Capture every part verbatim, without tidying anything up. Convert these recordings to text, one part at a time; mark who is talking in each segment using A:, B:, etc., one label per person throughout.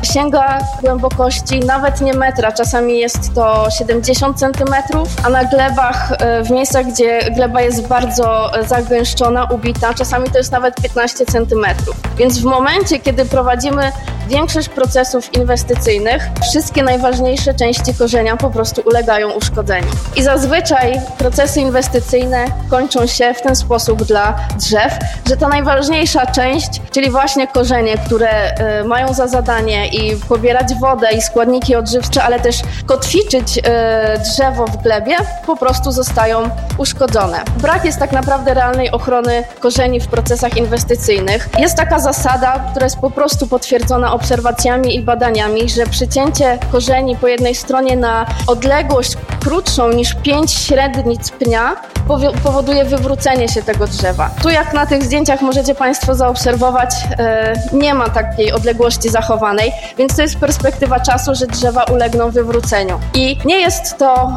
A: sięga głębokości nawet nie metra, czasami jest to siedemdziesiąt centymetrów, a na glebach, w miejscach, gdzie gleba jest bardzo zagęszczona, ubita, czasami to jest nawet piętnaście centymetrów. Więc w momencie, kiedy prowadzimy większość procesów inwestycyjnych, wszystkie najważniejsze części korzenia po prostu ulegają uszkodzeniu. I zazwyczaj procesy inwestycyjne kończą się w ten sposób dla drzew, że ta najważniejsza część, czyli właśnie korzenie, które y, mają za zadanie i pobierać wodę i składniki odżywcze, ale też kotwiczyć y, drzewo w glebie, po prostu zostają uszkodzone. Brak jest tak naprawdę realnej ochrony korzeni w procesach inwestycyjnych. Jest taka zasada, która jest po prostu potwierdzona obserwacjami i badaniami, że przycięcie korzeni po jednej stronie na odległość krótszą niż pięć średnic pnia powoduje wywrócenie się tego drzewa. Tu jak na tych zdjęciach możecie Państwo zaobserwować, nie ma takiej odległości zachowanej, więc to jest perspektywa czasu, że drzewa ulegną wywróceniu. I nie jest to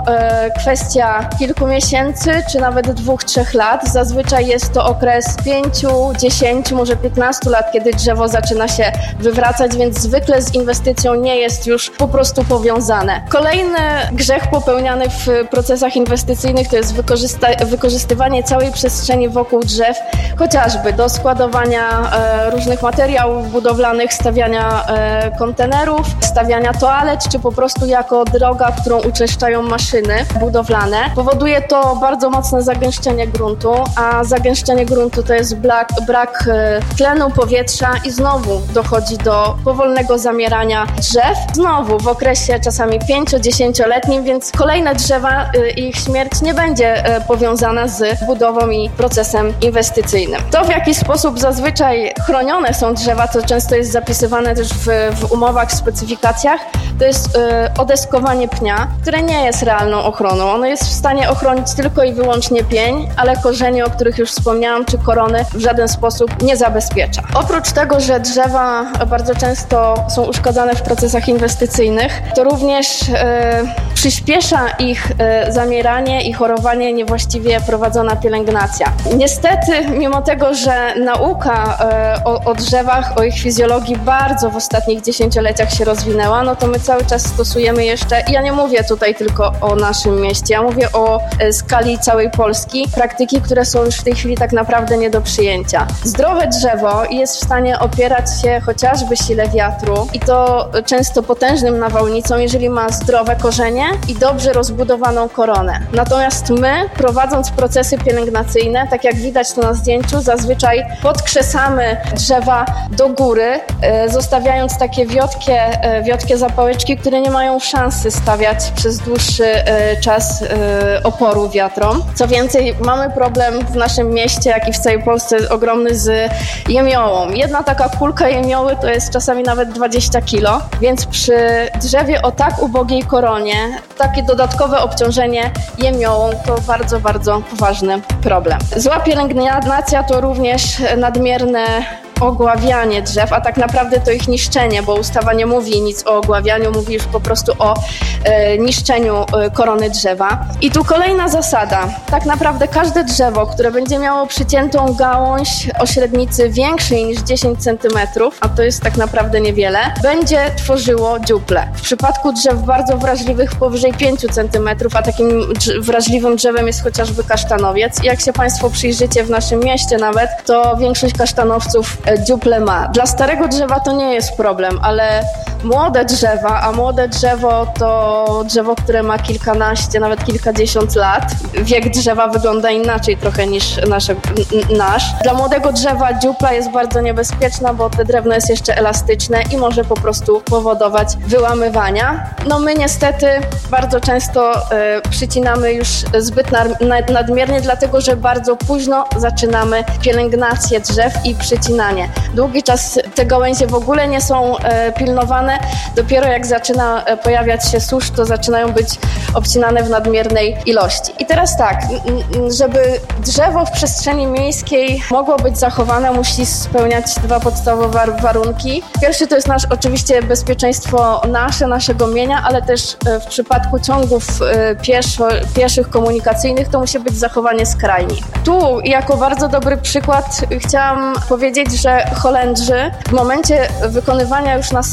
A: kwestia kilku miesięcy, czy nawet dwóch, trzech lat. Zazwyczaj jest to okres pięciu, dziesięciu, może piętnastu lat, kiedy drzewo zaczyna się wywracać, więc zwykle z inwestycją nie jest już po prostu powiązane. Kolejny grzech popełniany w procesach inwestycyjnych to jest wykorzysta- wykorzystywanie całej przestrzeni wokół drzew, chociażby do składowania e, różnych materiałów budowlanych, stawiania e, kontenerów, stawiania toalet, czy po prostu jako droga, którą uczęszczają maszyny budowlane. Powoduje to bardzo mocne zagęszczenie gruntu, a zagęszczenie gruntu to jest brak, brak e, tlenu, powietrza i znowu dochodzi do powolnego zamierania drzew. Znowu w okresie czasami pięcio-dziesięcioletnim, więc kolejne drzewa e, ich śmierć nie będzie e, powiązana z budową i procesem inwestycyjnym. To, w jaki sposób zazwyczaj chronione są drzewa, co często jest zapisywane też w, w umowach, specyfikacjach, to jest y, odeskowanie pnia, które nie jest realną ochroną. Ono jest w stanie ochronić tylko i wyłącznie pień, ale korzenie, o których już wspomniałam, czy korony w żaden sposób nie zabezpiecza. Oprócz tego, że drzewa bardzo często są uszkadzane w procesach inwestycyjnych, to również y, przyspiesza ich y, zamieranie i chorowanie niewłaściwie prowadzona pielęgnacja. Niestety, mimo tego, że nauka y, o, o drzewach, o ich fizjologii bardzo w ostatnich dziesięcioleciach się rozwinęła, no to my cały czas stosujemy jeszcze, ja nie mówię tutaj tylko o naszym mieście, ja mówię o y, skali całej Polski, praktyki, które są już w tej chwili tak naprawdę nie do przyjęcia. Zdrowe drzewo jest w stanie opierać się chociażby sile wiatru i to często potężnym nawałnicom, jeżeli ma zdrowe korzenie i dobrze rozbudowaną koronę. Natomiast my, prowadząc procesy pielęgnacyjne, tak jak widać tu na zdjęciu, zazwyczaj podkrzesamy drzewa do góry, y, zostawiając takie wiotkie, y, wiotkie zapałeczki, które nie mają szansy stawiać przez dłuższy y, czas y, oporu wiatrom. Co więcej, mamy problem w naszym mieście, jak i w całej Polsce ogromny z jemiołą. Jedna taka kulka jemioły to jest czasami nawet dwadzieścia kilo, więc przy drzewie o tak ubogiej koronie takie dodatkowe obciążenie jemiołą to bardzo, bardzo poważny problem. Zła pielęgnacja to również nadmierne ogławianie drzew, a tak naprawdę to ich niszczenie, bo ustawa nie mówi nic o ogławianiu, mówi już po prostu o e, niszczeniu e, korony drzewa. I tu kolejna zasada. Tak naprawdę każde drzewo, które będzie miało przyciętą gałąź o średnicy większej niż dziesięć centymetrów, a to jest tak naprawdę niewiele, będzie tworzyło dziuple. W przypadku drzew bardzo wrażliwych powyżej pięć centymetrów, a takim drz- wrażliwym drzewem jest chociażby kasztanowiec. I jak się Państwo przyjrzycie w naszym mieście nawet, to większość kasztanowców dziuple ma. Dla starego drzewa to nie jest problem, ale młode drzewa, a młode drzewo to drzewo, które ma kilkanaście, nawet kilkadziesiąt lat. Wiek drzewa wygląda inaczej trochę niż nasze, nasz. Dla młodego drzewa dziupla jest bardzo niebezpieczna, bo te drewno jest jeszcze elastyczne i może po prostu powodować wyłamywania. No my niestety bardzo często y, przycinamy już zbyt nad, nadmiernie, dlatego że bardzo późno zaczynamy pielęgnację drzew i przycinanie. Długi czas te gałęzie w ogóle nie są e, pilnowane. Dopiero jak zaczyna e, pojawiać się susz, to zaczynają być obcinane w nadmiernej ilości. I teraz tak, n- żeby drzewo w przestrzeni miejskiej mogło być zachowane, musi spełniać dwa podstawowe warunki. Pierwszy to jest nasz oczywiście bezpieczeństwo nasze, naszego mienia, ale też e, w przypadku ciągów e, pieszo, pieszych, komunikacyjnych to musi być zachowanie skrajni. Tu jako bardzo dobry przykład chciałam powiedzieć, że Holendrzy w momencie wykonywania już nasadzeń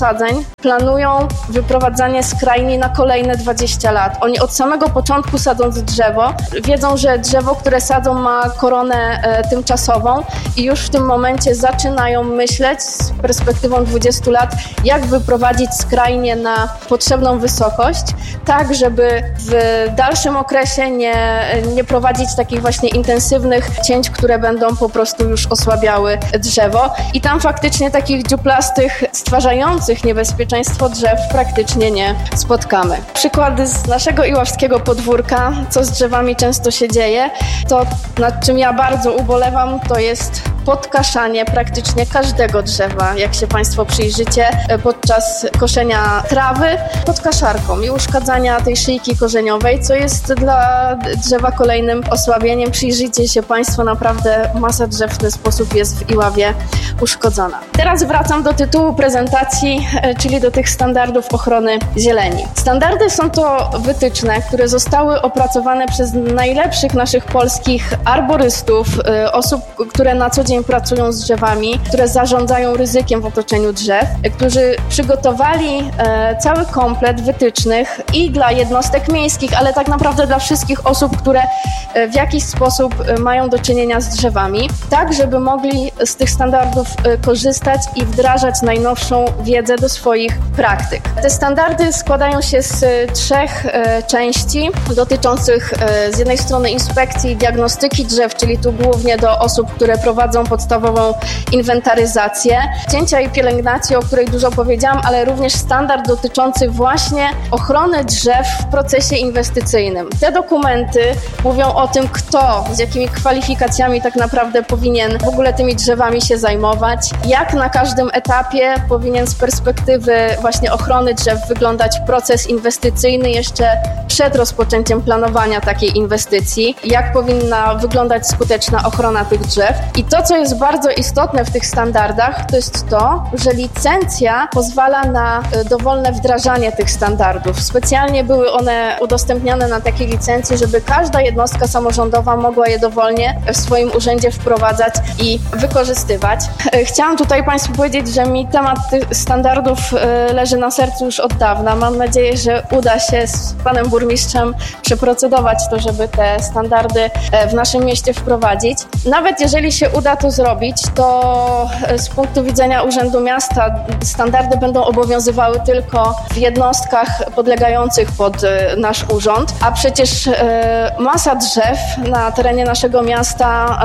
A: planują wyprowadzanie skrajni na kolejne dwadzieścia lat. Oni od samego początku, sadząc drzewo, wiedzą, że drzewo, które sadzą, ma koronę e, tymczasową i już w tym momencie zaczynają myśleć z perspektywą dwudziestu lat, jak wyprowadzić skrajnie na potrzebną wysokość, tak żeby w dalszym okresie nie, nie prowadzić takich właśnie intensywnych cięć, które będą po prostu już osłabiały drzewo. I tam faktycznie takich dziuplastych, stwarzających niebezpieczeństwo drzew praktycznie nie spotkamy. Przykłady z naszego iławskiego podwórka, co z drzewami często się dzieje, to nad czym ja bardzo ubolewam, to jest podkaszanie praktycznie każdego drzewa, jak się Państwo przyjrzycie, podczas koszenia trawy pod kaszarką i uszkadzania tej szyjki korzeniowej, co jest dla drzewa kolejnym osłabieniem. Przyjrzyjcie się Państwo, naprawdę masa drzew w ten sposób jest w Iławie uszkodzona. Teraz wracam do tytułu prezentacji, czyli do tych standardów ochrony zieleni. Standardy są to wytyczne, które zostały opracowane przez najlepszych naszych polskich arborystów, osób, które na co dzień pracują z drzewami, które zarządzają ryzykiem w otoczeniu drzew, którzy przygotowali e, cały komplet wytycznych i dla jednostek miejskich, ale tak naprawdę dla wszystkich osób, które e, w jakiś sposób e, mają do czynienia z drzewami, tak żeby mogli z tych standardów e, korzystać i wdrażać najnowszą wiedzę do swoich praktyk. Te standardy składają się z e, trzech e, części dotyczących e, z jednej strony inspekcji i diagnostyki drzew, czyli tu głównie do osób, które prowadzą podstawową inwentaryzację, cięcia i pielęgnacji, o której dużo powiedziałam, ale również standard dotyczący właśnie ochrony drzew w procesie inwestycyjnym. Te dokumenty mówią o tym, kto z jakimi kwalifikacjami tak naprawdę powinien w ogóle tymi drzewami się zajmować, jak na każdym etapie powinien z perspektywy właśnie ochrony drzew wyglądać proces inwestycyjny jeszcze przed rozpoczęciem planowania takiej inwestycji, jak powinna wyglądać skuteczna ochrona tych drzew. I to, co jest bardzo istotne w tych standardach, to jest to, że licencja pozwala na dowolne wdrażanie tych standardów. Specjalnie były one udostępniane na takiej licencji, żeby każda jednostka samorządowa mogła je dowolnie w swoim urzędzie wprowadzać i wykorzystywać. Chciałam tutaj Państwu powiedzieć, że mi temat tych standardów leży na sercu już od dawna. Mam nadzieję, że uda się z Panem Burmistrzem przeprocedować to, żeby te standardy w naszym mieście wprowadzić. Nawet jeżeli się uda to zrobić, to z punktu widzenia Urzędu Miasta standardy będą obowiązywały tylko w jednostkach podlegających pod nasz urząd, a przecież masa drzew na terenie naszego miasta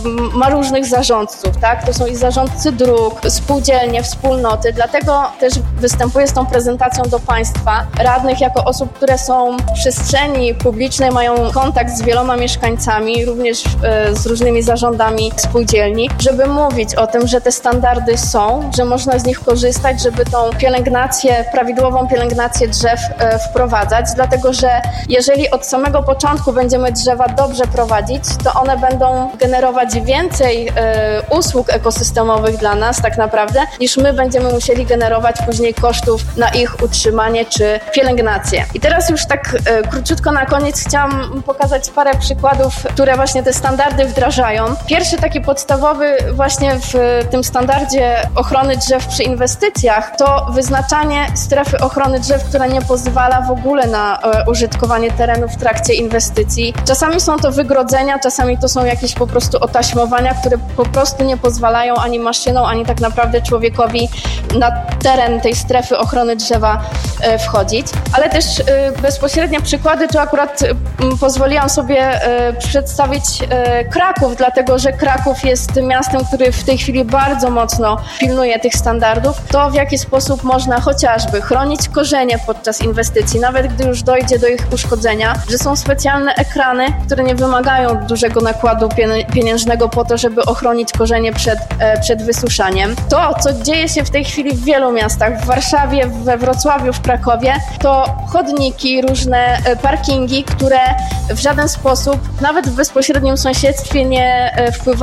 A: ma różnych zarządców, tak? To są i zarządcy dróg, spółdzielnie, wspólnoty, dlatego też występuję z tą prezentacją do Państwa, radnych jako osób, które są w przestrzeni publicznej, mają kontakt z wieloma mieszkańcami, również z różnymi zarządami spółdzielni, żeby mówić o tym, że te standardy są, że można z nich korzystać, żeby tą pielęgnację, prawidłową pielęgnację drzew e, wprowadzać, dlatego że jeżeli od samego początku będziemy drzewa dobrze prowadzić, to one będą generować więcej e, usług ekosystemowych dla nas tak naprawdę, niż my będziemy musieli generować później kosztów na ich utrzymanie czy pielęgnację. I teraz już tak e, króciutko na koniec chciałam pokazać parę przykładów, które właśnie te standardy wdrażają. Pierwszy taki podstawowy właśnie w tym standardzie ochrony drzew przy inwestycjach to wyznaczanie strefy ochrony drzew, która nie pozwala w ogóle na e, użytkowanie terenu w trakcie inwestycji. Czasami są to wygrodzenia, czasami to są jakieś po prostu otaśmowania, które po prostu nie pozwalają ani maszynom, ani tak naprawdę człowiekowi na teren tej strefy ochrony drzewa e, wchodzić. Ale też e, bezpośrednie przykłady, to akurat e, pozwoliłam sobie e, przedstawić e, Kraków, dlatego że Kraków jest miastem, który w tej chwili bardzo mocno pilnuje tych standardów. To w jaki sposób można chociażby chronić korzenie podczas inwestycji, nawet gdy już dojdzie do ich uszkodzenia, że są specjalne ekrany, które nie wymagają dużego nakładu pieniężnego po to, żeby ochronić korzenie przed, przed wysuszaniem. To, co dzieje się w tej chwili w wielu miastach, w Warszawie, we Wrocławiu, w Krakowie, to chodniki, różne parkingi, które w żaden sposób, nawet w bezpośrednim sąsiedztwie nie wpływają na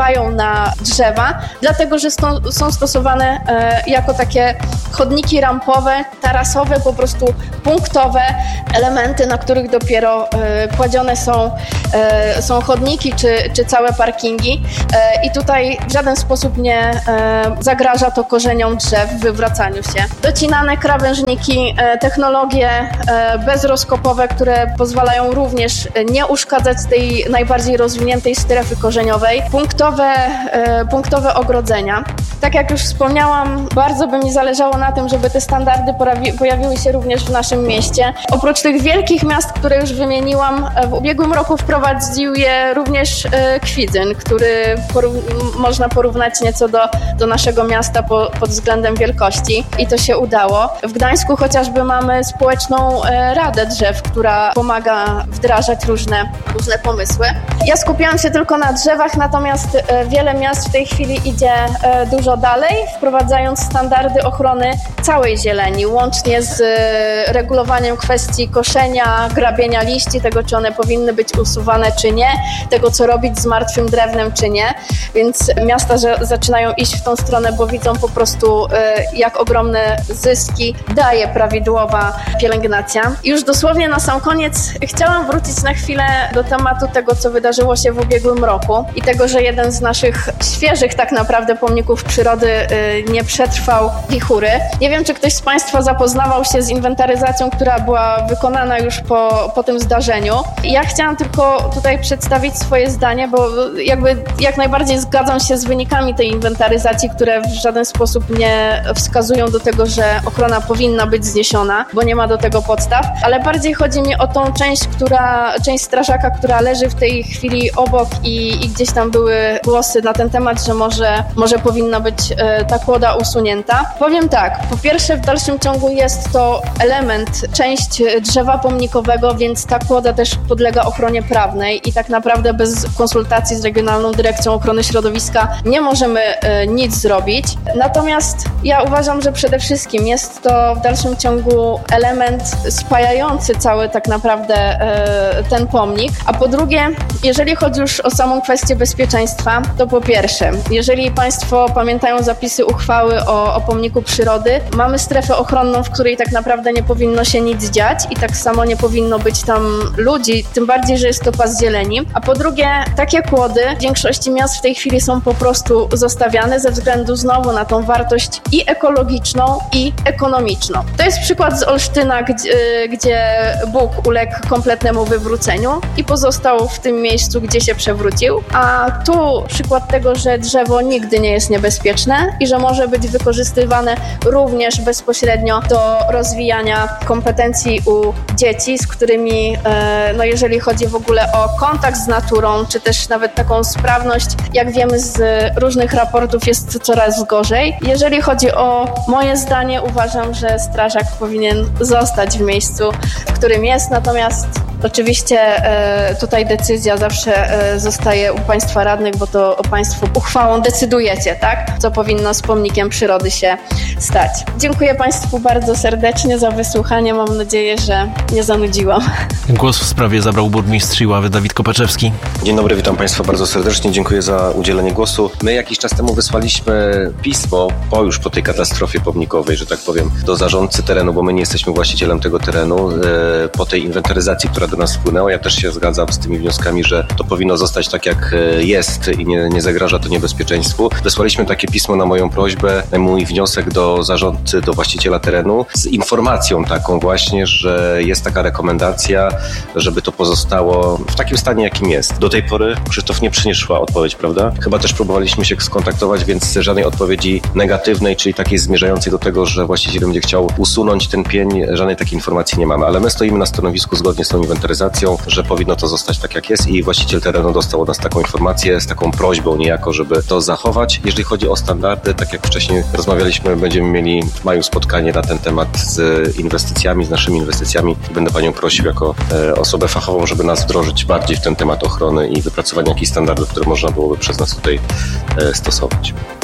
A: na drzewa, dlatego że sto, są stosowane e, jako takie chodniki rampowe, tarasowe, po prostu punktowe elementy, na których dopiero e, kładzione są, e, są chodniki czy, czy całe parkingi e, i tutaj w żaden sposób nie e, zagraża to korzeniom drzew w wywracaniu się. Docinane krawężniki, e, technologie e, bezrozkopowe, które pozwalają również nie uszkadzać tej najbardziej rozwiniętej strefy korzeniowej, punktowe, e, punktowe ogrodzenia. Tak jak już wspomniałam, bardzo by mi zależało na tym, żeby te standardy pojawi- pojawiły się również w naszym mieście. Oprócz tych wielkich miast, które już wymieniłam, w ubiegłym roku wprowadził je również e, Kwidzyn, który porów- można porównać nieco do, do naszego miasta po, pod względem wielkości i to się udało. W Gdańsku chociażby mamy społeczną e, Radę Drzew, która pomaga wdrażać różne, różne pomysły. Ja skupiałam się tylko na drzewach, natomiast e, wiele miast w tej chwili idzie e, dużo dalej, wprowadzając standardy ochrony całej zieleni, łącznie z e, regulowaniem kwestii koszenia, grabienia liści, tego czy one powinny być usuwane czy nie, tego co robić z martwym drewnem czy nie, więc miasta że, zaczynają iść w tą stronę, bo widzą po prostu e, jak ogromne zyski daje prawidłowa pielęgnacja. I już dosłownie na sam koniec chciałam wrócić na chwilę do tematu tego, co wydarzyło się w ubiegłym roku i tego, że jeden z naszych świeżych tak naprawdę pomników przyrody y, nie przetrwał wichury. Nie wiem, czy ktoś z Państwa zapoznawał się z inwentaryzacją, która była wykonana już po, po tym zdarzeniu. Ja chciałam tylko tutaj przedstawić swoje zdanie, bo jakby jak najbardziej zgadzam się z wynikami tej inwentaryzacji, które w żaden sposób nie wskazują do tego, że ochrona powinna być zniesiona, bo nie ma do tego podstaw, ale bardziej chodzi mi o tą część, która, część strażaka, która leży w tej chwili obok i, i gdzieś tam były głosy na ten temat, że może, może powinna być e, ta kłoda usunięta. Powiem tak, po pierwsze w dalszym ciągu jest to element, część drzewa pomnikowego, więc ta kłoda też podlega ochronie prawnej i tak naprawdę bez konsultacji z Regionalną Dyrekcją Ochrony Środowiska nie możemy e, nic zrobić. Natomiast ja uważam, że przede wszystkim jest to w dalszym ciągu element spajający cały tak naprawdę e, ten pomnik. A po drugie, jeżeli chodzi już o samą kwestię bezpieczeństwa, to po pierwsze, jeżeli Państwo pamiętają zapisy uchwały o, o pomniku przyrody, mamy strefę ochronną, w której tak naprawdę nie powinno się nic dziać i tak samo nie powinno być tam ludzi, tym bardziej, że jest to pas zieleni. A po drugie, takie kłody w większości miast w tej chwili są po prostu zostawiane ze względu znowu na tą wartość i ekologiczną, i ekonomiczną. To jest przykład z Olsztyna, gdzie, gdzie Bóg uległ kompletnemu wywróceniu i pozostał w tym miejscu, gdzie się przewrócił. A tu przykład tego, że drzewo nigdy nie jest niebezpieczne i że może być wykorzystywane również bezpośrednio do rozwijania kompetencji u dzieci, z którymi, no jeżeli chodzi w ogóle o kontakt z naturą, czy też nawet taką sprawność, jak wiemy z różnych raportów, jest coraz gorzej. Jeżeli chodzi o moje zdanie, uważam, że strażak powinien zostać w miejscu, w którym jest, natomiast oczywiście e, tutaj decyzja zawsze e, zostaje u Państwa radnych, bo to Państwo uchwałą decydujecie, tak? Co powinno z pomnikiem przyrody się stać. Dziękuję Państwu bardzo serdecznie za wysłuchanie. Mam nadzieję, że nie zanudziłam.
B: Głos w sprawie zabrał burmistrz Iławy Dawid Kopaczewski.
C: Dzień dobry, witam Państwa bardzo serdecznie. Dziękuję za udzielenie głosu. My jakiś czas temu wysłaliśmy pismo, po już po tej katastrofie pomnikowej, że tak powiem, do zarządcy terenu, bo my nie jesteśmy właścicielem tego terenu, po tej inwentaryzacji, która do nas wpłynęła. Ja też się zgadzam z tymi wnioskami, że to powinno zostać tak, jak jest i nie, nie zagraża to niebezpieczeństwu. Wysłaliśmy takie pismo na moją prośbę, mój wniosek do zarządcy, do właściciela terenu z informacją taką właśnie, że jest taka rekomendacja, żeby to pozostało w takim stanie, jakim jest. Do tej pory, Krzysztof, nie przyniosła odpowiedź, prawda? Chyba też próbowaliśmy się skontaktować, więc żadnej odpowiedzi negatywnej, czyli takiej zmierzającej do tego, że właściciel będzie chciał usunąć ten pień, żadnej takiej informacji nie mamy, ale my stoimy na stanowisku zgodnie z tą inwentaryzacją, że powinno to zostać tak, jak jest i właściciel terenu dostał od nas taką informację z taką prośbą niejako, żeby to zachować. Jeżeli chodzi o standardy, tak jak wcześniej rozmawialiśmy, będziemy mieli w maju spotkanie na ten temat z inwestycjami, z naszymi inwestycjami. Będę Panią prosił jako e, osobę fachową, żeby nas wdrożyć bardziej w ten temat ochrony i wypracowania jakichś standardów, które można byłoby przez nas tutaj e, stosować.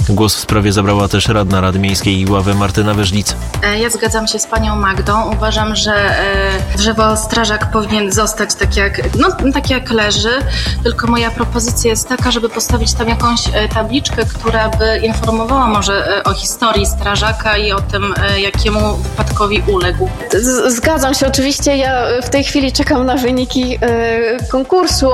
B: Głos w sprawie zabrała też radna Rady Miejskiej Iławy Martyna Weżlic.
D: Ja zgadzam się z panią Magdą. Uważam, że drzewo strażak powinien zostać tak jak, no, tak jak leży, tylko moja propozycja jest taka, żeby postawić tam jakąś tabliczkę, która by informowała może o historii strażaka i o tym, jakiemu wypadkowi uległ.
A: Zgadzam się, oczywiście ja w tej chwili czekam na wyniki konkursu,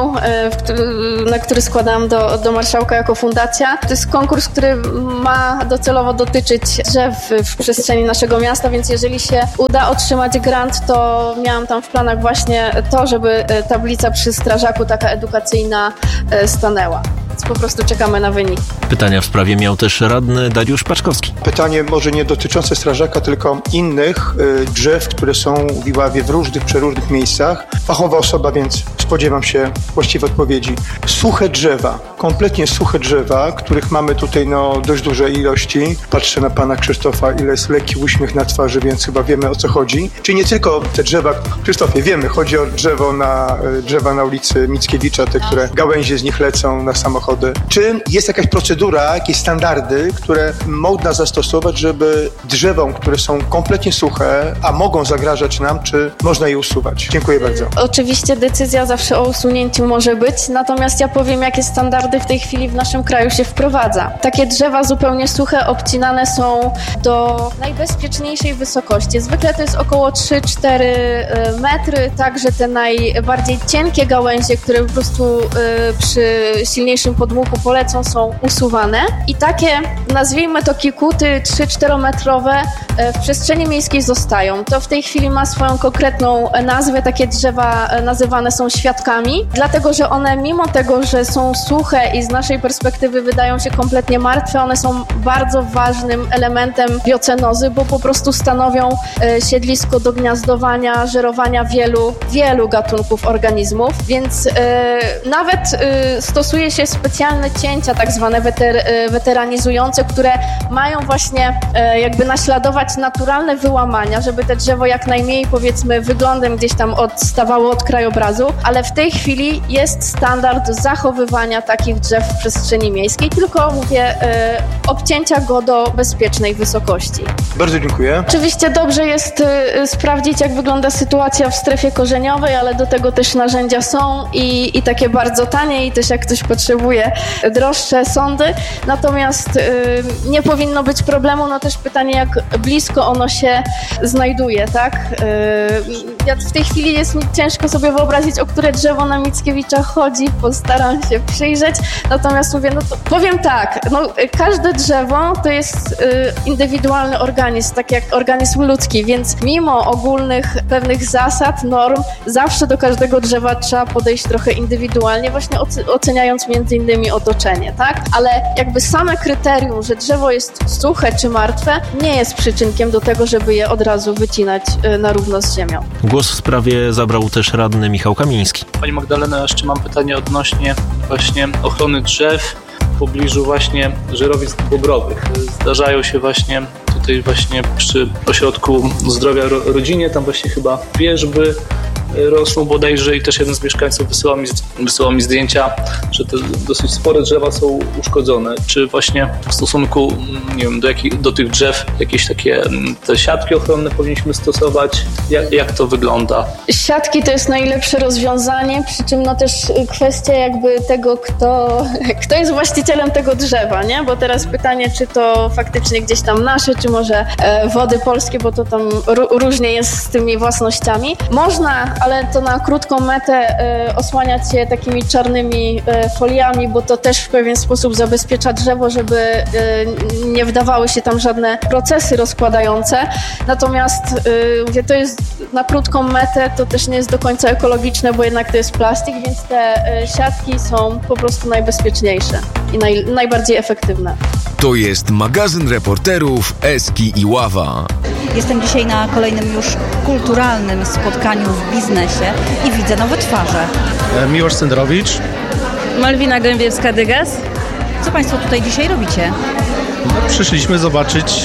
A: na który składam do, do marszałka jako fundacja. To jest konkurs, który ma docelowo dotyczyć drzew w przestrzeni naszego miasta, więc jeżeli się uda otrzymać grant, to miałam tam w planach właśnie to, żeby tablica przy strażaku taka edukacyjna stanęła. Więc po prostu czekamy na wynik.
B: Pytania w sprawie miał też radny Dariusz Paczkowski.
E: Pytanie może nie dotyczące strażaka, tylko innych y, drzew, które są w Iławie w różnych, przeróżnych miejscach. Fachowa osoba, więc spodziewam się właściwej odpowiedzi. Suche drzewa, kompletnie suche drzewa, których mamy tutaj no, dość duże ilości. Patrzę na pana Krzysztofa, ile jest lekki uśmiech na twarzy, więc chyba wiemy, o co chodzi. Czyli nie tylko te drzewa, Krzysztofie, wiemy, chodzi o drzewo na, drzewa na ulicy Mickiewicza, te, które gałęzie z nich lecą na samochody. Czy jest jakaś procedura, jakieś standardy, które można zastosować, żeby drzewom, które są kompletnie suche, a mogą zagrażać nam, czy można je usuwać? Dziękuję bardzo.
A: Oczywiście decyzja zawsze o usunięciu może być, natomiast ja powiem, jakie standardy w tej chwili w naszym kraju się wprowadza. Takie drzewa zupełnie suche obcinane są do najbezpieczniejszej wysokości. Zwykle to jest około trzy cztery metry, także te najbardziej cienkie gałęzie, które po prostu przy silniejszym podmuchu polecą, są usuwane i takie, nazwijmy to kikuty trzy czterometrowe w przestrzeni miejskiej zostają. To w tej chwili ma swoją konkretną nazwę. Takie drzewa nazywane są świadkami, dlatego że one mimo tego, że są suche i z naszej perspektywy wydają się kompletnie martwe, one są bardzo ważnym elementem biocenozy, bo po prostu stanowią siedlisko do gniazdowania, żerowania wielu, wielu gatunków organizmów, więc yy, nawet yy, stosuje się specjalne cięcia, tak zwane weter, weteranizujące, które mają właśnie yy, jakby naśladować naturalne wyłamania, żeby te drzewo jak najmniej, powiedzmy, wyglądem gdzieś tam odstawało od krajobrazu, ale w tej chwili jest standard zachowywania takich drzew w przestrzeni miejskiej, tylko mówię, yy, obcięcia go do bezpiecznej wysokości.
E: Bardzo dziękuję.
A: Oczywiście dobrze jest yy, sprawdzić, jak wygląda sytuacja w strefie korzeniowej, ale do tego też narzędzia są i, i takie bardzo tanie i też jak ktoś potrzebuje droższe sądy, natomiast yy, nie powinno być problemu, no też pytanie, jak blisko ono się znajduje, tak? Yy, ja w tej chwili jest mi ciężko sobie wyobrazić, o które drzewo na Mickiewicza chodzi, postaram się przyjrzeć, natomiast mówię, no to powiem tak, no każde drzewo to jest yy, indywidualny organizm, tak jak organizm ludzki, więc mimo ogólnych pewnych zasad, norm, zawsze do każdego drzewa trzeba podejść trochę indywidualnie, właśnie oceniając między innymi otoczenie, tak? Ale jakby same kryterium, że drzewo jest suche czy martwe, nie jest przyczynkiem do tego, żeby je od razu wycinać na równo z ziemią.
B: Głos w sprawie zabrał też radny Michał Kamiński.
F: Pani Magdalena, jeszcze mam pytanie odnośnie właśnie ochrony drzew w pobliżu właśnie żerowisk bobrowych. Zdarzają się właśnie tutaj właśnie przy ośrodku zdrowia rodzinie, tam właśnie chyba wierzby rosną bodajże i też jeden z mieszkańców wysyła mi, wysyła mi zdjęcia, że te dosyć spore drzewa są uszkodzone. Czy właśnie w stosunku, nie wiem, do, jakich, do tych drzew jakieś takie te siatki ochronne powinniśmy stosować? Jak, jak to wygląda?
A: Siatki to jest najlepsze rozwiązanie, przy czym no też kwestia jakby tego, kto, kto jest właścicielem tego drzewa, nie? Bo teraz pytanie, czy to faktycznie gdzieś tam nasze, czy może e, Wody Polskie, bo to tam r- różnie jest z tymi własnościami. Można, ale to na krótką metę e, osłaniać się takimi czarnymi e, foliami, bo to też w pewien sposób zabezpiecza drzewo, żeby e, nie wdawały się tam żadne procesy rozkładające. Natomiast e, mówię, to jest na krótką metę, to też nie jest do końca ekologiczne, bo jednak to jest plastik, więc te e, siatki są po prostu najbezpieczniejsze i naj, najbardziej efektywne.
G: To jest magazyn reporterów Eski Iława.
H: Jestem dzisiaj na kolejnym już kulturalnym spotkaniu w biznesie i widzę nowe twarze.
I: Miłosz Sendrowicz.
J: Malwina Gębiewska-Dygas.
H: Co Państwo tutaj dzisiaj robicie?
I: No, przyszliśmy zobaczyć,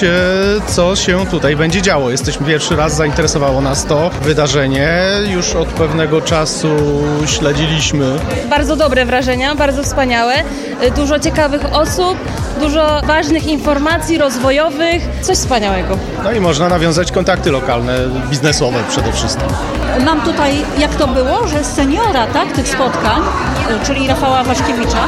I: co się tutaj będzie działo. Jesteśmy pierwszy raz, zainteresowało nas to wydarzenie. Już od pewnego czasu śledziliśmy.
J: Bardzo dobre wrażenia, bardzo wspaniałe. Dużo ciekawych osób, dużo ważnych informacji rozwojowych. Coś wspaniałego.
I: No i można nawiązać kontakty lokalne, biznesowe przede wszystkim.
H: Mam tutaj, jak to było, że seniora, tak, tych spotkań, czyli Rafała Waszkiewicza.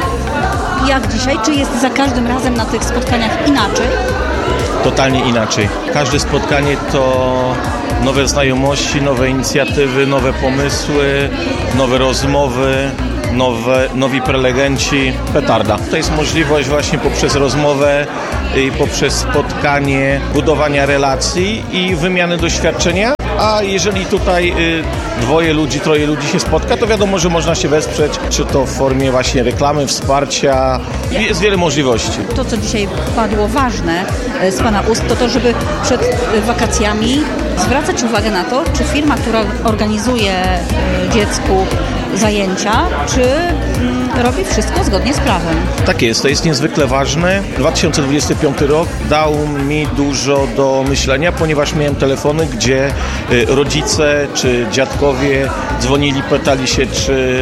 H: Jak dzisiaj? Czy jest za każdym razem na tych spotkaniach inaczej?
K: Totalnie inaczej. Każde spotkanie to nowe znajomości, nowe inicjatywy, nowe pomysły, nowe rozmowy, nowe, nowi prelegenci. Petarda. To jest możliwość właśnie poprzez rozmowę i poprzez spotkanie budowania relacji i wymiany doświadczenia. A jeżeli tutaj y, dwoje ludzi, troje ludzi się spotka, to wiadomo, że można się wesprzeć, czy to w formie właśnie reklamy, wsparcia. Jest wiele możliwości.
H: To, co dzisiaj padło ważne z Pana ust, to to, żeby przed wakacjami zwracać uwagę na to, czy firma, która organizuje dziecku zajęcia, czy robi wszystko zgodnie z prawem.
K: Tak jest, to jest niezwykle ważne. dwa tysiące dwudziesty piąty rok dał mi dużo do myślenia, ponieważ miałem telefony, gdzie rodzice czy dziadkowie dzwonili, pytali się, czy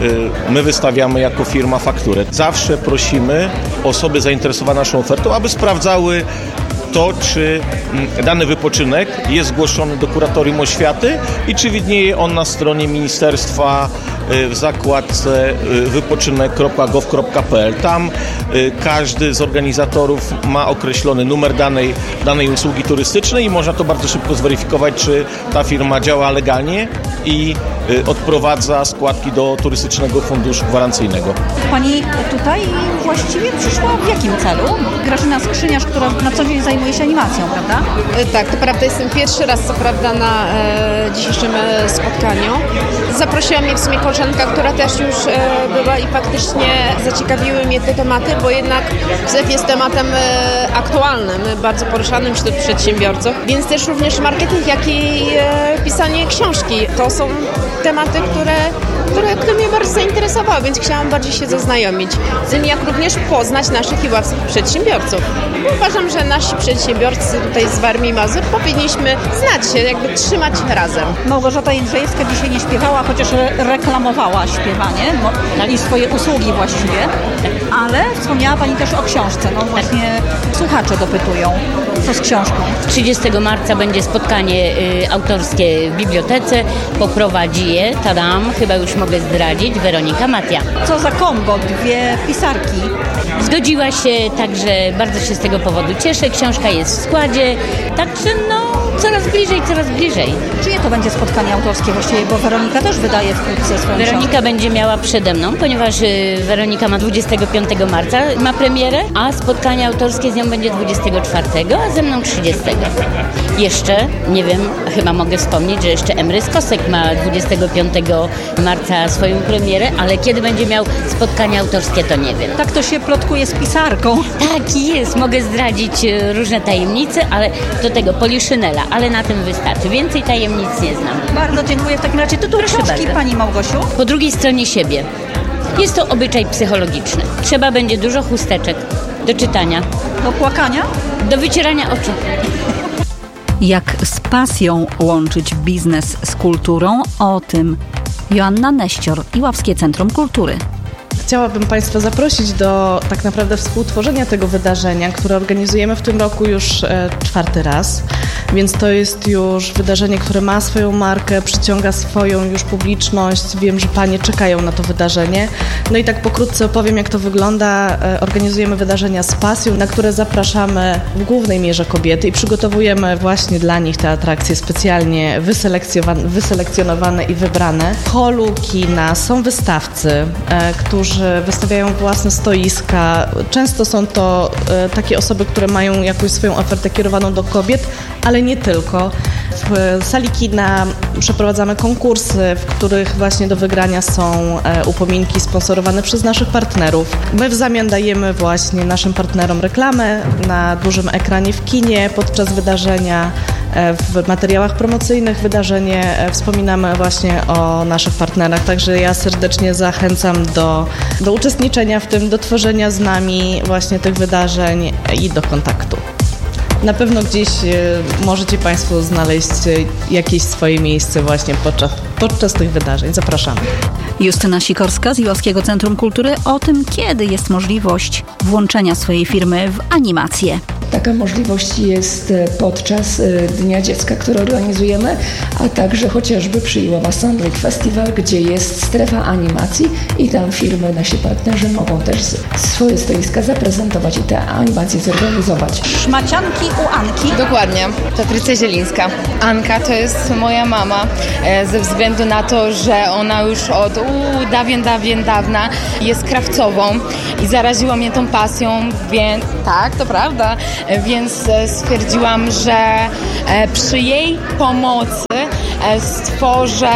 K: my wystawiamy jako firma fakturę. Zawsze prosimy osoby zainteresowane naszą ofertą, aby sprawdzały to, czy dany wypoczynek jest zgłoszony do Kuratorium Oświaty i czy widnieje on na stronie ministerstwa w zakładce wypoczynek kropka gov kropka p l. Tam każdy z organizatorów ma określony numer danej, danej usługi turystycznej i można to bardzo szybko zweryfikować, czy ta firma działa legalnie i odprowadza składki do Turystycznego Funduszu Gwarancyjnego.
H: Pani tutaj właściwie przyszła w jakim celu? Grażyna Skrzyniarz, która na co dzień zajmuje się animacją, prawda?
L: Tak, to prawda. Jestem pierwszy raz, co prawda, na e, dzisiejszym e, spotkaniu. Zaprosiła mnie w sumie koleżanka, która też już e, była i faktycznie zaciekawiły mnie te tematy, bo jednak Z E F jest tematem e, aktualnym, bardzo poruszanym wśród przedsiębiorców, więc też również marketing, jak i e, pisanie książki. To są tematy, które, które, które mnie bardzo zainteresowały, więc chciałam bardziej się zaznajomić z nimi, jak również poznać naszych iławskich przedsiębiorców. Uważam, że nasi przedsiębiorcy tutaj z Warmii i Mazur powinniśmy znać się, jakby trzymać razem.
H: Małgorzata Jędrzejewska dzisiaj nie śpiewała, chociaż reklamowała śpiewanie no, i swoje usługi właściwie, ale wspomniała Pani też o książce. No właśnie słuchacze dopytują, co z książką.
M: trzydziestego marca będzie spotkanie y, autorskie w bibliotece. Poprowadzi je, tadam, chyba już mogę zdradzić, Weronika Matia.
H: Co za kombo, dwie pisarki.
M: Zgodziła się, także bardzo się z tego powodu cieszę. Książka jest w składzie, także no coraz bliżej, coraz bliżej.
H: Czyje to będzie spotkanie autorskie właściwie, bo Weronika też wydaje wkrótce swoją
M: Weronika
H: książkę.
M: będzie miała przede mną, ponieważ y, Weronika ma dwudziestego piątego marca, ma premierę, a spotkanie autorskie z nią będzie dwudziestego czwartego, a ze mną trzydziestego. Jeszcze, nie wiem, chyba mogę wspomnieć, że jeszcze Emrys Kosek ma dwudziestego piątego marca swoją premierę, ale kiedy będzie miał spotkanie autorskie, to nie wiem.
H: Tak to się plotkuje z pisarką.
M: Tak jest, mogę zdradzić różne tajemnice, ale do tego Poliszynela, ale na tym wystarczy. Więcej tajemnic nie znam.
H: Bardzo dziękuję w takim razie. Tytuł książki, Pani Małgosiu?
M: Po drugiej stronie siebie. Jest to obyczaj psychologiczny. Trzeba będzie dużo chusteczek do czytania.
H: Do płakania?
M: Do wycierania oczu.
H: Jak z pasją łączyć biznes z kulturą? O tym Joanna Neścior, Iławskie Centrum Kultury.
N: Chciałabym Państwa zaprosić do tak naprawdę współtworzenia tego wydarzenia, które organizujemy w tym roku już e, czwarty raz, więc to jest już wydarzenie, które ma swoją markę, przyciąga swoją już publiczność. Wiem, że Panie czekają na to wydarzenie. No i tak pokrótce opowiem, jak to wygląda. E, organizujemy wydarzenia z pasją, na które zapraszamy w głównej mierze kobiety i przygotowujemy właśnie dla nich te atrakcje specjalnie wyselekcjonowane, wyselekcjonowane i wybrane. W holu kina są wystawcy, e, którzy wystawiają własne stoiska. Często są to e, takie osoby, które mają jakąś swoją ofertę kierowaną do kobiet, ale nie tylko. W sali kina przeprowadzamy konkursy, w których właśnie do wygrania są e, upominki sponsorowane przez naszych partnerów. My w zamian dajemy właśnie naszym partnerom reklamę na dużym ekranie w kinie podczas wydarzenia. W materiałach promocyjnych wydarzenie wspominamy właśnie o naszych partnerach, także ja serdecznie zachęcam do, do uczestniczenia w tym, do tworzenia z nami właśnie tych wydarzeń i do kontaktu. Na pewno gdzieś możecie Państwo znaleźć jakieś swoje miejsce właśnie podczas, podczas tych wydarzeń. Zapraszamy.
H: Justyna Sikorska z Iławskiego Centrum Kultury o tym, kiedy jest możliwość włączenia swojej firmy w animację.
O: Taka możliwość jest podczas Dnia Dziecka, który organizujemy, a także chociażby przy Iława Sun Lake Festival, gdzie jest strefa animacji i tam firmy, nasi partnerzy mogą też swoje stoiska zaprezentować i te animacje zorganizować.
H: Szmacianki u Anki.
P: Dokładnie. Patrycja Zielińska. Anka to jest moja mama, ze względu na to, że ona już od uu, dawien, dawien, dawna jest krawcową i zaraziła mnie tą pasją, więc tak, to prawda. Więc stwierdziłam, że przy jej pomocy stworzę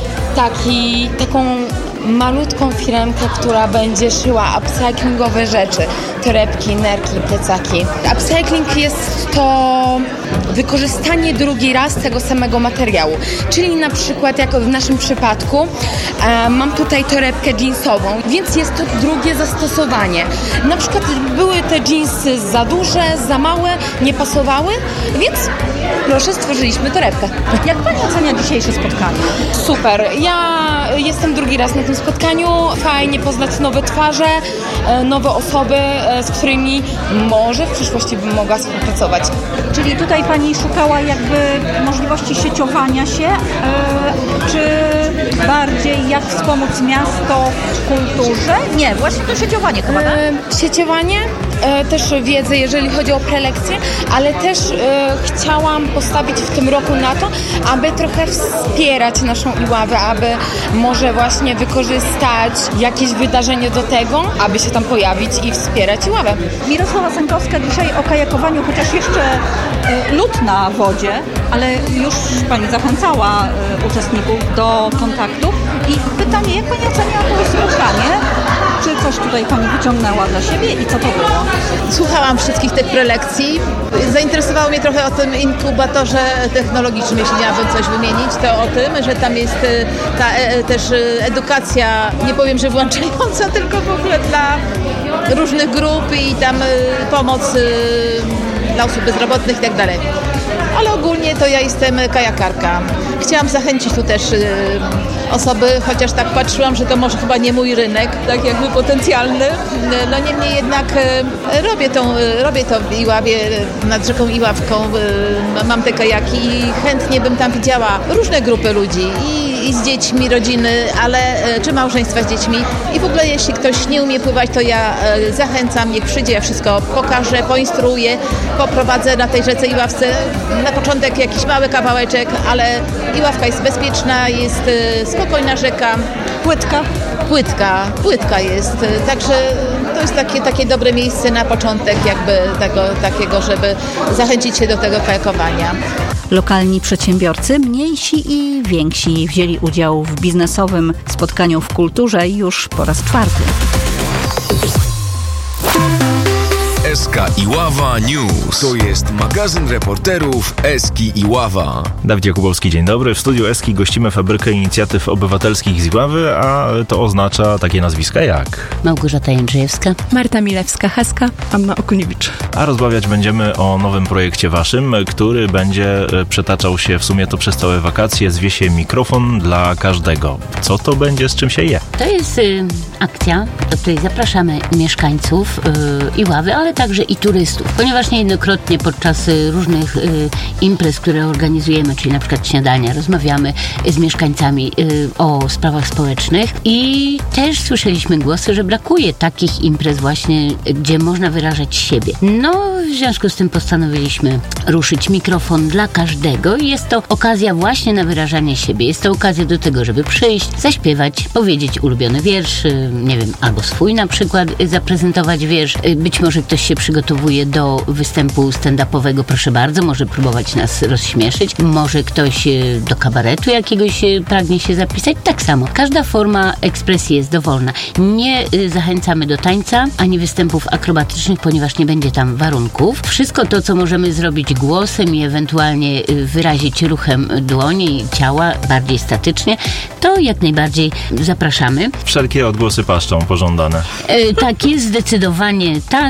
P: taki, taką malutką firmkę, która będzie szyła upcyclingowe rzeczy. Torebki, nerki, plecaki. Upcycling jest to wykorzystanie drugi raz tego samego materiału. Czyli na przykład, jak w naszym przypadku, e, mam tutaj torebkę jeansową, więc jest to drugie zastosowanie. Na przykład były te jeansy za duże, za małe, nie pasowały, więc proszę, stworzyliśmy torebkę.
H: Jak Pani ocenia dzisiejsze spotkanie?
P: Super. Ja jestem drugi raz na tym spotkaniu. Fajnie poznać nowe twarze, e, nowe osoby, e, z którymi może w przyszłości bym mogła współpracować.
H: Czyli tutaj Pani szukała jakby możliwości sieciowania się, e, czy bardziej jak wspomóc miasto w kulturze? Nie, właśnie to sieciowanie chyba, tak?
P: E, sieciowanie, e, też wiedzę, jeżeli chodzi o prelekcje, ale też e, chciałam postawić w tym roku na to, aby trochę wspierać naszą Iławę, aby może właśnie wykorzystać jakieś wydarzenie do tego, aby się tam pojawić i wspierać Iławę.
H: Mirosława Sękowska dzisiaj o kajakowaniu, chociaż jeszcze y, lód na wodzie, ale już Pani zachęcała y, uczestników do kontaktu. I pytanie, jak Pani ocenia to spotkanie? Czy coś tutaj Pani wyciągnęła dla siebie i co to było?
Q: Słuchałam wszystkich tych prelekcji. Zainteresowało mnie trochę o tym inkubatorze technologicznym, jeśli miałabym coś wymienić, to o tym, że tam jest ta e, też edukacja, nie powiem, że włączająca, tylko w ogóle dla różnych grup i tam pomoc dla osób bezrobotnych i tak dalej. Ale ogólnie to ja jestem kajakarka. Chciałam zachęcić tu też y, osoby, chociaż tak patrzyłam, że to może chyba nie mój rynek, tak jakby potencjalny. No niemniej jednak y, robię, tą, y, robię to w Iławie, nad rzeką Iławką. Y, mam te kajaki i chętnie bym tam widziała różne grupy ludzi i, i z dziećmi, rodziny, ale y, czy małżeństwa z dziećmi. I w ogóle jeśli ktoś nie umie pływać, to ja y, zachęcam, niech przyjdzie, ja wszystko pokażę, poinstruuję, poprowadzę na tej rzece Iławce. Na początek jakiś mały kawałeczek, ale Iławka jest bezpieczna, jest y, spokojna rzeka.
H: Płytka?
Q: Płytka, płytka jest. Także to jest takie, takie dobre miejsce na początek jakby tego takiego, żeby zachęcić się do tego kajakowania.
H: Lokalni przedsiębiorcy, mniejsi i więksi, wzięli udział w biznesowym spotkaniu w kulturze już po raz czwarty.
G: S K Iława News. To jest magazyn reporterów Eski Iława.
B: Dawid Jakubowski, dzień dobry. W studiu Eski gościmy Fabrykę Inicjatyw Obywatelskich z Iławy, a to oznacza takie nazwiska jak...
M: Małgorzata Jędrzejewska,
R: Marta Milewska-Haska, Anna Okuniewicz.
B: A rozmawiać będziemy o nowym projekcie waszym, który będzie przetaczał się w sumie to przez całe wakacje. Zwie się Mikrofon dla każdego. Co to będzie, z czym się je?
M: To jest y, akcja, do której zapraszamy mieszkańców y, Iławy, ale także i turystów, ponieważ niejednokrotnie podczas y, różnych y, imprez, które organizujemy, czyli na przykład śniadania, rozmawiamy z mieszkańcami y, o sprawach społecznych i też słyszeliśmy głosy, że brakuje takich imprez właśnie, gdzie można wyrażać siebie. No, w związku z tym postanowiliśmy ruszyć Mikrofon dla każdego i jest to okazja właśnie na wyrażanie siebie. Jest to okazja do tego, żeby przyjść, zaśpiewać, powiedzieć ulubiony wiersz, y, nie wiem, albo swój na przykład, y, zaprezentować wiersz. Y, być może ktoś się przygotowuje do występu stand-upowego, proszę bardzo, może próbować nas rozśmieszyć, może ktoś do kabaretu jakiegoś pragnie się zapisać, tak samo. Każda forma ekspresji jest dowolna. Nie zachęcamy do tańca, ani występów akrobatycznych, ponieważ nie będzie tam warunków. Wszystko to, co możemy zrobić głosem i ewentualnie wyrazić ruchem dłoni i ciała, bardziej statycznie, to jak najbardziej zapraszamy.
B: Wszelkie odgłosy paszczą pożądane.
M: E, tak jest, zdecydowanie tak. Każdy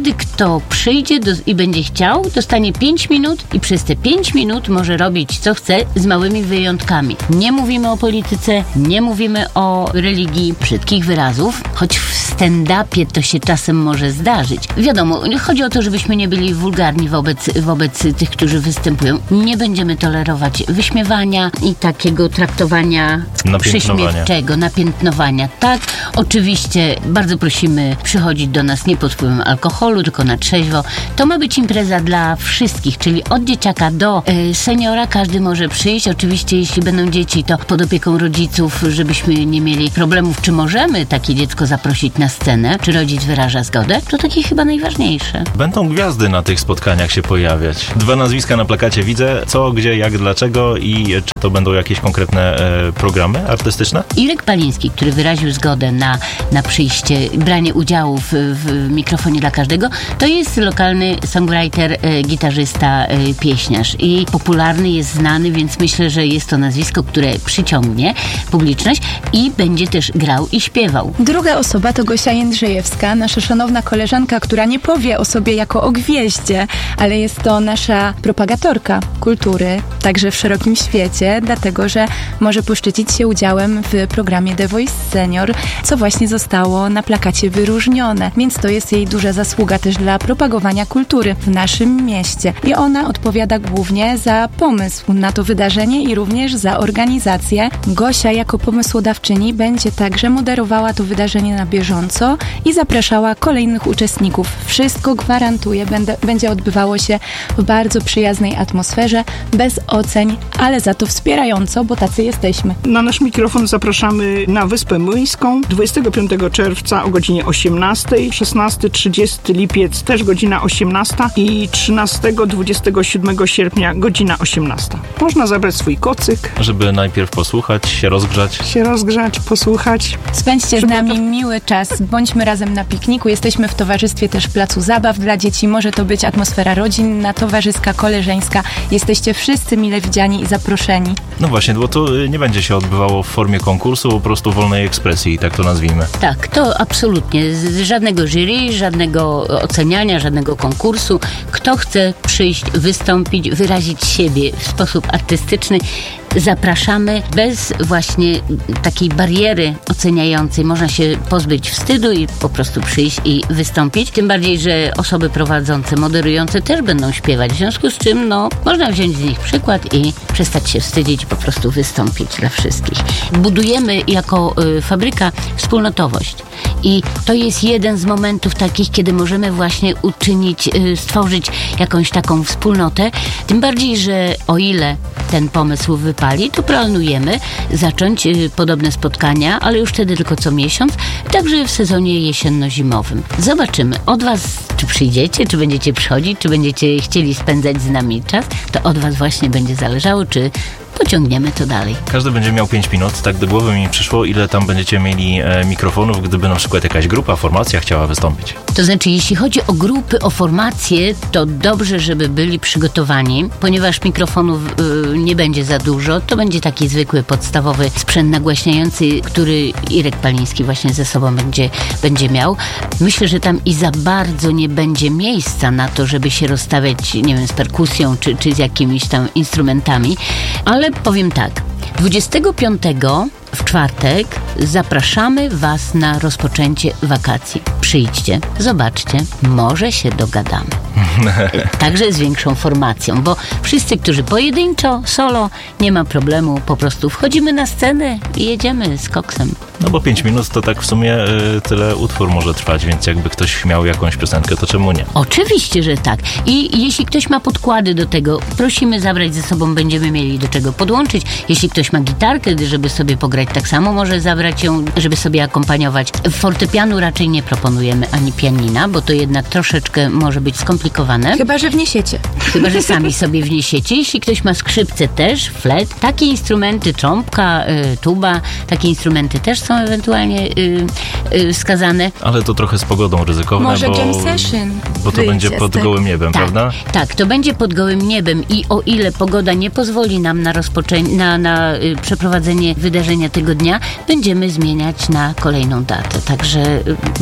M: każdy, kto przyjdzie do, i będzie chciał, dostanie pięć minut i przez te pięć minut może robić co chce z małymi wyjątkami. Nie mówimy o polityce, nie mówimy o religii, brzydkich wyrazów, choć w stand-upie to się czasem może zdarzyć. Wiadomo, chodzi o to, żebyśmy nie byli wulgarni wobec, wobec tych, którzy występują. Nie będziemy tolerować wyśmiewania i takiego traktowania przyśmiewczego, napiętnowania. Tak, oczywiście bardzo prosimy przychodzić do nas nie pod wpływem alkoholu, tylko na trzeźwo. To ma być impreza dla wszystkich, czyli od dzieciaka do y, seniora. Każdy może przyjść. Oczywiście, jeśli będą dzieci, to pod opieką rodziców, żebyśmy nie mieli problemów, czy możemy takie dziecko zaprosić na scenę, czy rodzic wyraża zgodę. To takie chyba najważniejsze.
B: Będą gwiazdy na tych spotkaniach się pojawiać. Dwa nazwiska na plakacie widzę. Co, gdzie, jak, dlaczego i czy to będą jakieś konkretne e, programy artystyczne?
M: Irek Paliński, który wyraził zgodę na, na przyjście, branie udziału w, w mikrofonie dla każdego, to jest lokalny songwriter, e, gitarzysta, e, pieśniarz i popularny, jest znany, więc myślę, że jest to nazwisko, które przyciągnie publiczność i będzie też grał i śpiewał.
S: Druga osoba to Gosia Jędrzejewska, nasza szanowna koleżanka, która nie powie o sobie jako o gwieździe, ale jest to nasza propagatorka kultury, także w szerokim świecie, dlatego, że może poszczycić się udziałem w programie The Voice Senior, co właśnie zostało na plakacie wyróżnione, więc to jest jej duża zasługa też dla propagowania kultury w naszym mieście. I ona odpowiada głównie za pomysł na to wydarzenie i również za organizację. Gosia jako pomysłodawczyni będzie także moderowała to wydarzenie na bieżąco i zapraszała kolejnych uczestników. Wszystko gwarantuję, będę, będzie odbywało się w bardzo przyjaznej atmosferze, bez oceń, ale za to wspierająco, bo tacy jesteśmy.
T: Na nasz mikrofon zapraszamy na Wyspę Młyńską dwudziestego piątego czerwca o godzinie osiemnastej, szesnastego trzydziestego lipiec też godzina osiemnasta i trzynastego dwudziestego siódmego sierpnia godzina osiemnasta. Można zabrać swój kocyk.
B: Żeby najpierw posłuchać, się rozgrzać.
T: Się rozgrzać, posłuchać.
S: Spędźcie z nami miły czas, bądźmy razem na pikniku. Jesteśmy w towarzystwie też placu zabaw dla dzieci. Może to być atmosfera rodzinna, towarzyska, koleżeńska. Jesteście wszyscy mile widziani i zaproszeni.
B: No właśnie, bo to nie będzie się odbywało w formie konkursu, po prostu wolnej ekspresji, tak to nazwijmy.
M: Tak, to absolutnie. Z żadnego jury, żadnego oceniania, żadnego konkursu. Kto chce przyjść, wystąpić, wyrazić siebie w sposób artystyczny, zapraszamy bez właśnie takiej bariery oceniającej. Można się pozbyć wstydu i po prostu przyjść i wystąpić. Tym bardziej, że osoby prowadzące, moderujące też będą śpiewać. W związku z czym, no, można wziąć z nich przykład i przestać się wstydzić i po prostu wystąpić dla wszystkich. Budujemy jako y, fabryka wspólnotowość. I to jest jeden z momentów takich, kiedy możemy właśnie uczynić, y, stworzyć jakąś taką wspólnotę. Tym bardziej, że o ile ten pomysł wypali, to planujemy zacząć y, podobne spotkania, ale już wtedy tylko co miesiąc, także w sezonie jesienno-zimowym. Zobaczymy od was, czy przyjdziecie, czy będziecie przychodzić, czy będziecie chcieli spędzać z nami czas. To od was właśnie będzie zależało, czy pociągniemy to dalej.
B: Każdy będzie miał pięć minut, tak do głowy mi przyszło, ile tam będziecie mieli e, mikrofonów, gdyby na przykład jakaś grupa, formacja chciała wystąpić.
M: To znaczy, jeśli chodzi o grupy, o formacje, to dobrze, żeby byli przygotowani, ponieważ mikrofonów y, nie będzie za dużo, to będzie taki zwykły, podstawowy sprzęt nagłaśniający, który Irek Paliński właśnie ze sobą będzie, będzie miał. Myślę, że tam i za bardzo nie będzie miejsca na to, żeby się rozstawiać, nie wiem, z perkusją, czy, czy z jakimiś tam instrumentami, ale Ale powiem tak, dwudziestego piątego w czwartek zapraszamy was na rozpoczęcie wakacji. Przyjdźcie, zobaczcie, może się dogadamy. Także z większą formacją, bo wszyscy, którzy pojedynczo, solo, nie ma problemu, po prostu wchodzimy na scenę i jedziemy z koksem.
B: No bo pięć minut to tak w sumie y, tyle utwór może trwać, więc jakby ktoś miał jakąś piosenkę, to czemu nie?
M: Oczywiście, że tak. I jeśli ktoś ma podkłady do tego, prosimy zabrać ze sobą, będziemy mieli do czego podłączyć. Jeśli ktoś ma gitarkę, żeby sobie pograć, tak samo może zabrać ją, żeby sobie akompaniować. Fortepianu raczej nie proponujemy, ani pianina, bo to jednak troszeczkę może być skomplikowane.
S: Chyba że wniesiecie.
M: Chyba że sami sobie wniesiecie. Jeśli ktoś ma skrzypce też, flet, takie instrumenty, trąbka, y, tuba, takie instrumenty też są ewentualnie y, y, wskazane.
B: Ale to trochę z pogodą ryzykowne,
S: może
B: bo,
S: jam session
B: bo to będzie pod tak. gołym niebem,
M: tak,
B: prawda?
M: Tak, to będzie pod gołym niebem i o ile pogoda nie pozwoli nam na rozpoczęcie, na, na y, przeprowadzenie wydarzenia tego dnia, będziemy zmieniać na kolejną datę. Także y, bądźcie z nami.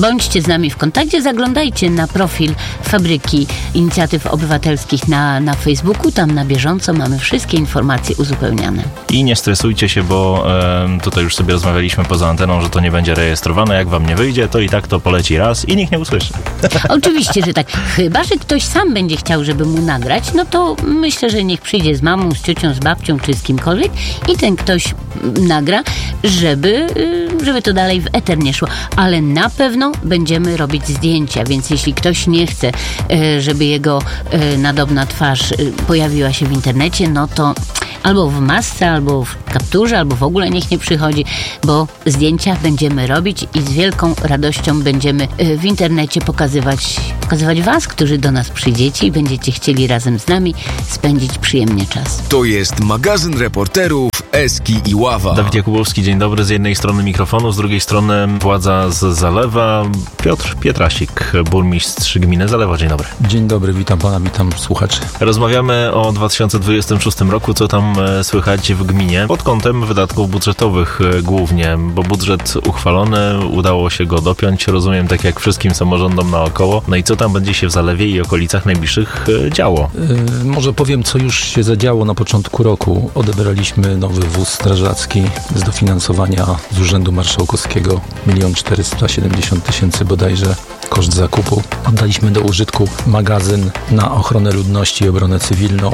M: nami w kontakcie, zaglądajcie na profil Fabryki Inicjatyw Obywatelskich na, na Facebooku. Tam na bieżąco mamy wszystkie informacje uzupełniane.
B: I nie stresujcie się, bo e, tutaj już sobie rozmawialiśmy poza anteną, że to nie będzie rejestrowane. Jak wam nie wyjdzie, to i tak to poleci raz i nikt nie usłyszy.
M: Oczywiście, że tak. Chyba że ktoś sam będzie chciał, żeby mu nagrać, no to myślę, że niech przyjdzie z mamą, z ciocią, z babcią czy z kimkolwiek i ten ktoś nagra, żeby, żeby to dalej w eter nie szło. Ale na pewno będziemy robić zdjęcia, więc jeśli ktoś nie chce, żeby jego nadobna twarz pojawiła się w internecie, no to albo w masce, albo w kapturze, albo w ogóle niech nie przychodzi, bo zdjęcia będziemy robić i z wielką radością będziemy w internecie pokazywać, pokazywać was, którzy do nas przyjdziecie i będziecie chcieli razem z nami spędzić przyjemnie czas.
G: To jest magazyn reporterów Eski i Ława.
B: Dawid Jakubowski, dzień dobry. Z jednej strony mikrofonu, z drugiej strony władza z Zalewa. Piotr Pietrasik, burmistrz gminy Zalewa. Dzień dobry.
U: Dzień dobry, witam pana, witam słuchaczy.
B: Rozmawiamy o dwa tysiące dwudziestym szóstym roku, co tam słychać w gminie pod kątem wydatków budżetowych głównie, bo budżet uchwalony, udało się go dopiąć, rozumiem, tak jak wszystkim samorządom naokoło. No i co tam będzie się w Zalewie i okolicach najbliższych działo?
U: Yy, może powiem, co już się zadziało na początku roku. Odebraliśmy nowy wóz strażacki z dofinansowania z Urzędu Marszałkowskiego milion czterysta siedemdziesiąt tysięcy bodajże koszt zakupu. Oddaliśmy do użytku magazyn na ochronę ludności i obronę cywilną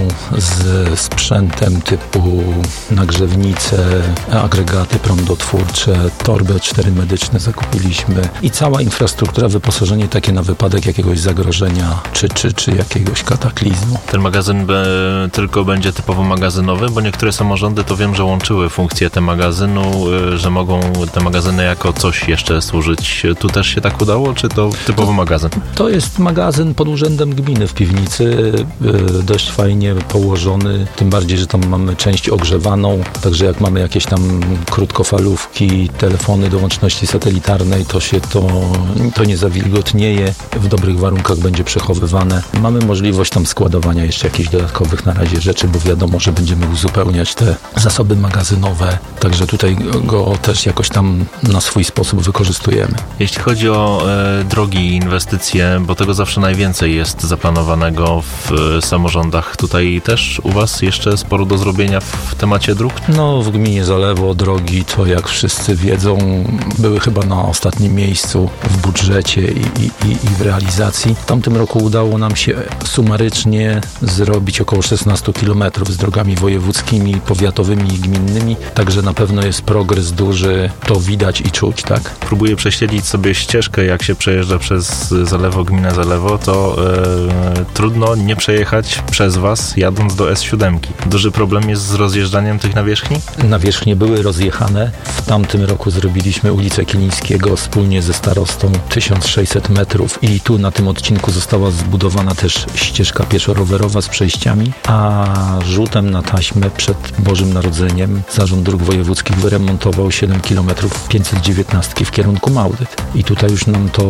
U: z sprzętem typu nagrzewnice, agregaty prądotwórcze, torby cztery medyczne zakupiliśmy i cała infrastruktura, wyposażenie takie na wypadek jakiegoś zagrożenia czy, czy, czy jakiegoś kataklizmu.
B: Ten magazyn be, tylko będzie typowo magazynowy, bo niektóre samorządy to wiem, że łączyły funkcję te magazynu, że mogą te magazyny jako coś jeszcze służyć. Tu też się tak udało, czy to typowo magazyn?
U: To jest magazyn pod urzędem gminy w piwnicy, dość fajnie położony, tym bardziej, że tam mamy część ogrzewaną, także jak mamy jakieś tam krótkofalówki, telefony do łączności satelitarnej, to się to, to nie zawilgotnieje, w dobrych warunkach będzie przechowywane. Mamy możliwość tam składowania jeszcze jakichś dodatkowych na razie rzeczy, bo wiadomo, że będziemy uzupełniać te zasoby magazynowe, także tutaj go też jakoś tam na swój sposób wykorzystujemy.
B: Jeśli chodzi o e, drogi i inwestycje, bo tego zawsze najwięcej jest zaplanowanego w e, samorządach, tutaj też u was jeszcze sporo do zrobienia w temacie dróg?
U: No, w gminie Zalewo drogi, to jak wszyscy wiedzą, były chyba na ostatnim miejscu w budżecie i, i, i w realizacji. W tamtym roku udało nam się sumarycznie zrobić około szesnaście kilometrów z drogami wojewódzkimi, powiatowymi i gminnymi, także na pewno jest progres duży, to widać i czuć, tak?
B: Próbuję prześledzić sobie ścieżkę, jak się przejeżdża przez Zalewo, gminę Zalewo, to e, trudno nie przejechać przez was, jadąc do S siedem. Duży problem jest z rozjeżdżaniem tych nawierzchni?
U: Nawierzchnie były rozjechane. W tamtym roku zrobiliśmy ulicę Kilińskiego wspólnie ze starostą tysiąc sześćset metrów i tu na tym odcinku została zbudowana też ścieżka pieszo-rowerowa z przejściami, a rzutem na taśmę przed Bożym Narodzeniem Zarząd Dróg Wojewódzkich wyremontował siedem kilometrów pięćset dziewiętnaście w kierunku Małdyt. I tutaj już nam to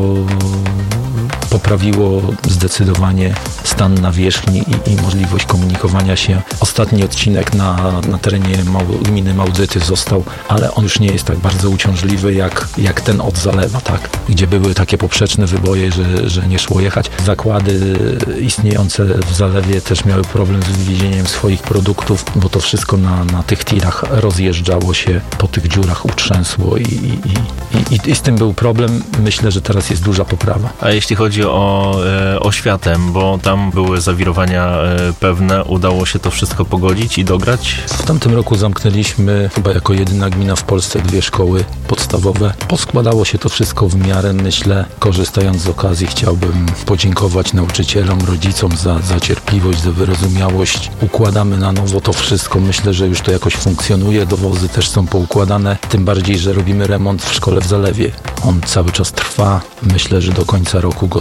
U: poprawiło zdecydowanie stan nawierzchni i, i możliwość komunikowania się. Ostatni odcinek na, na terenie Mał, gminy Małdyty został, ale on już nie jest tak bardzo uciążliwy jak, jak ten od Zalewa, tak? Gdzie były takie poprzeczne wyboje, że, że nie szło jechać. Zakłady istniejące w Zalewie też miały problem z wywiezieniem swoich produktów, bo to wszystko na, na tych tirach rozjeżdżało się, po tych dziurach utrzęsło i, i, i, i, i z tym był problem. Myślę, że teraz jest duża poprawa.
B: A jeśli chodzi o e, oświatę, bo tam były zawirowania e, pewne, udało się to wszystko pogodzić i dograć?
U: W tamtym roku zamknęliśmy chyba jako jedyna gmina w Polsce dwie szkoły podstawowe. Poskładało się to wszystko w miarę, myślę. Korzystając z okazji chciałbym podziękować nauczycielom, rodzicom za, za cierpliwość, za wyrozumiałość. Układamy na nowo to wszystko. Myślę, że już to jakoś funkcjonuje. Dowozy też są poukładane. Tym bardziej, że robimy remont w szkole w Zalewie. On cały czas trwa. Myślę, że do końca roku go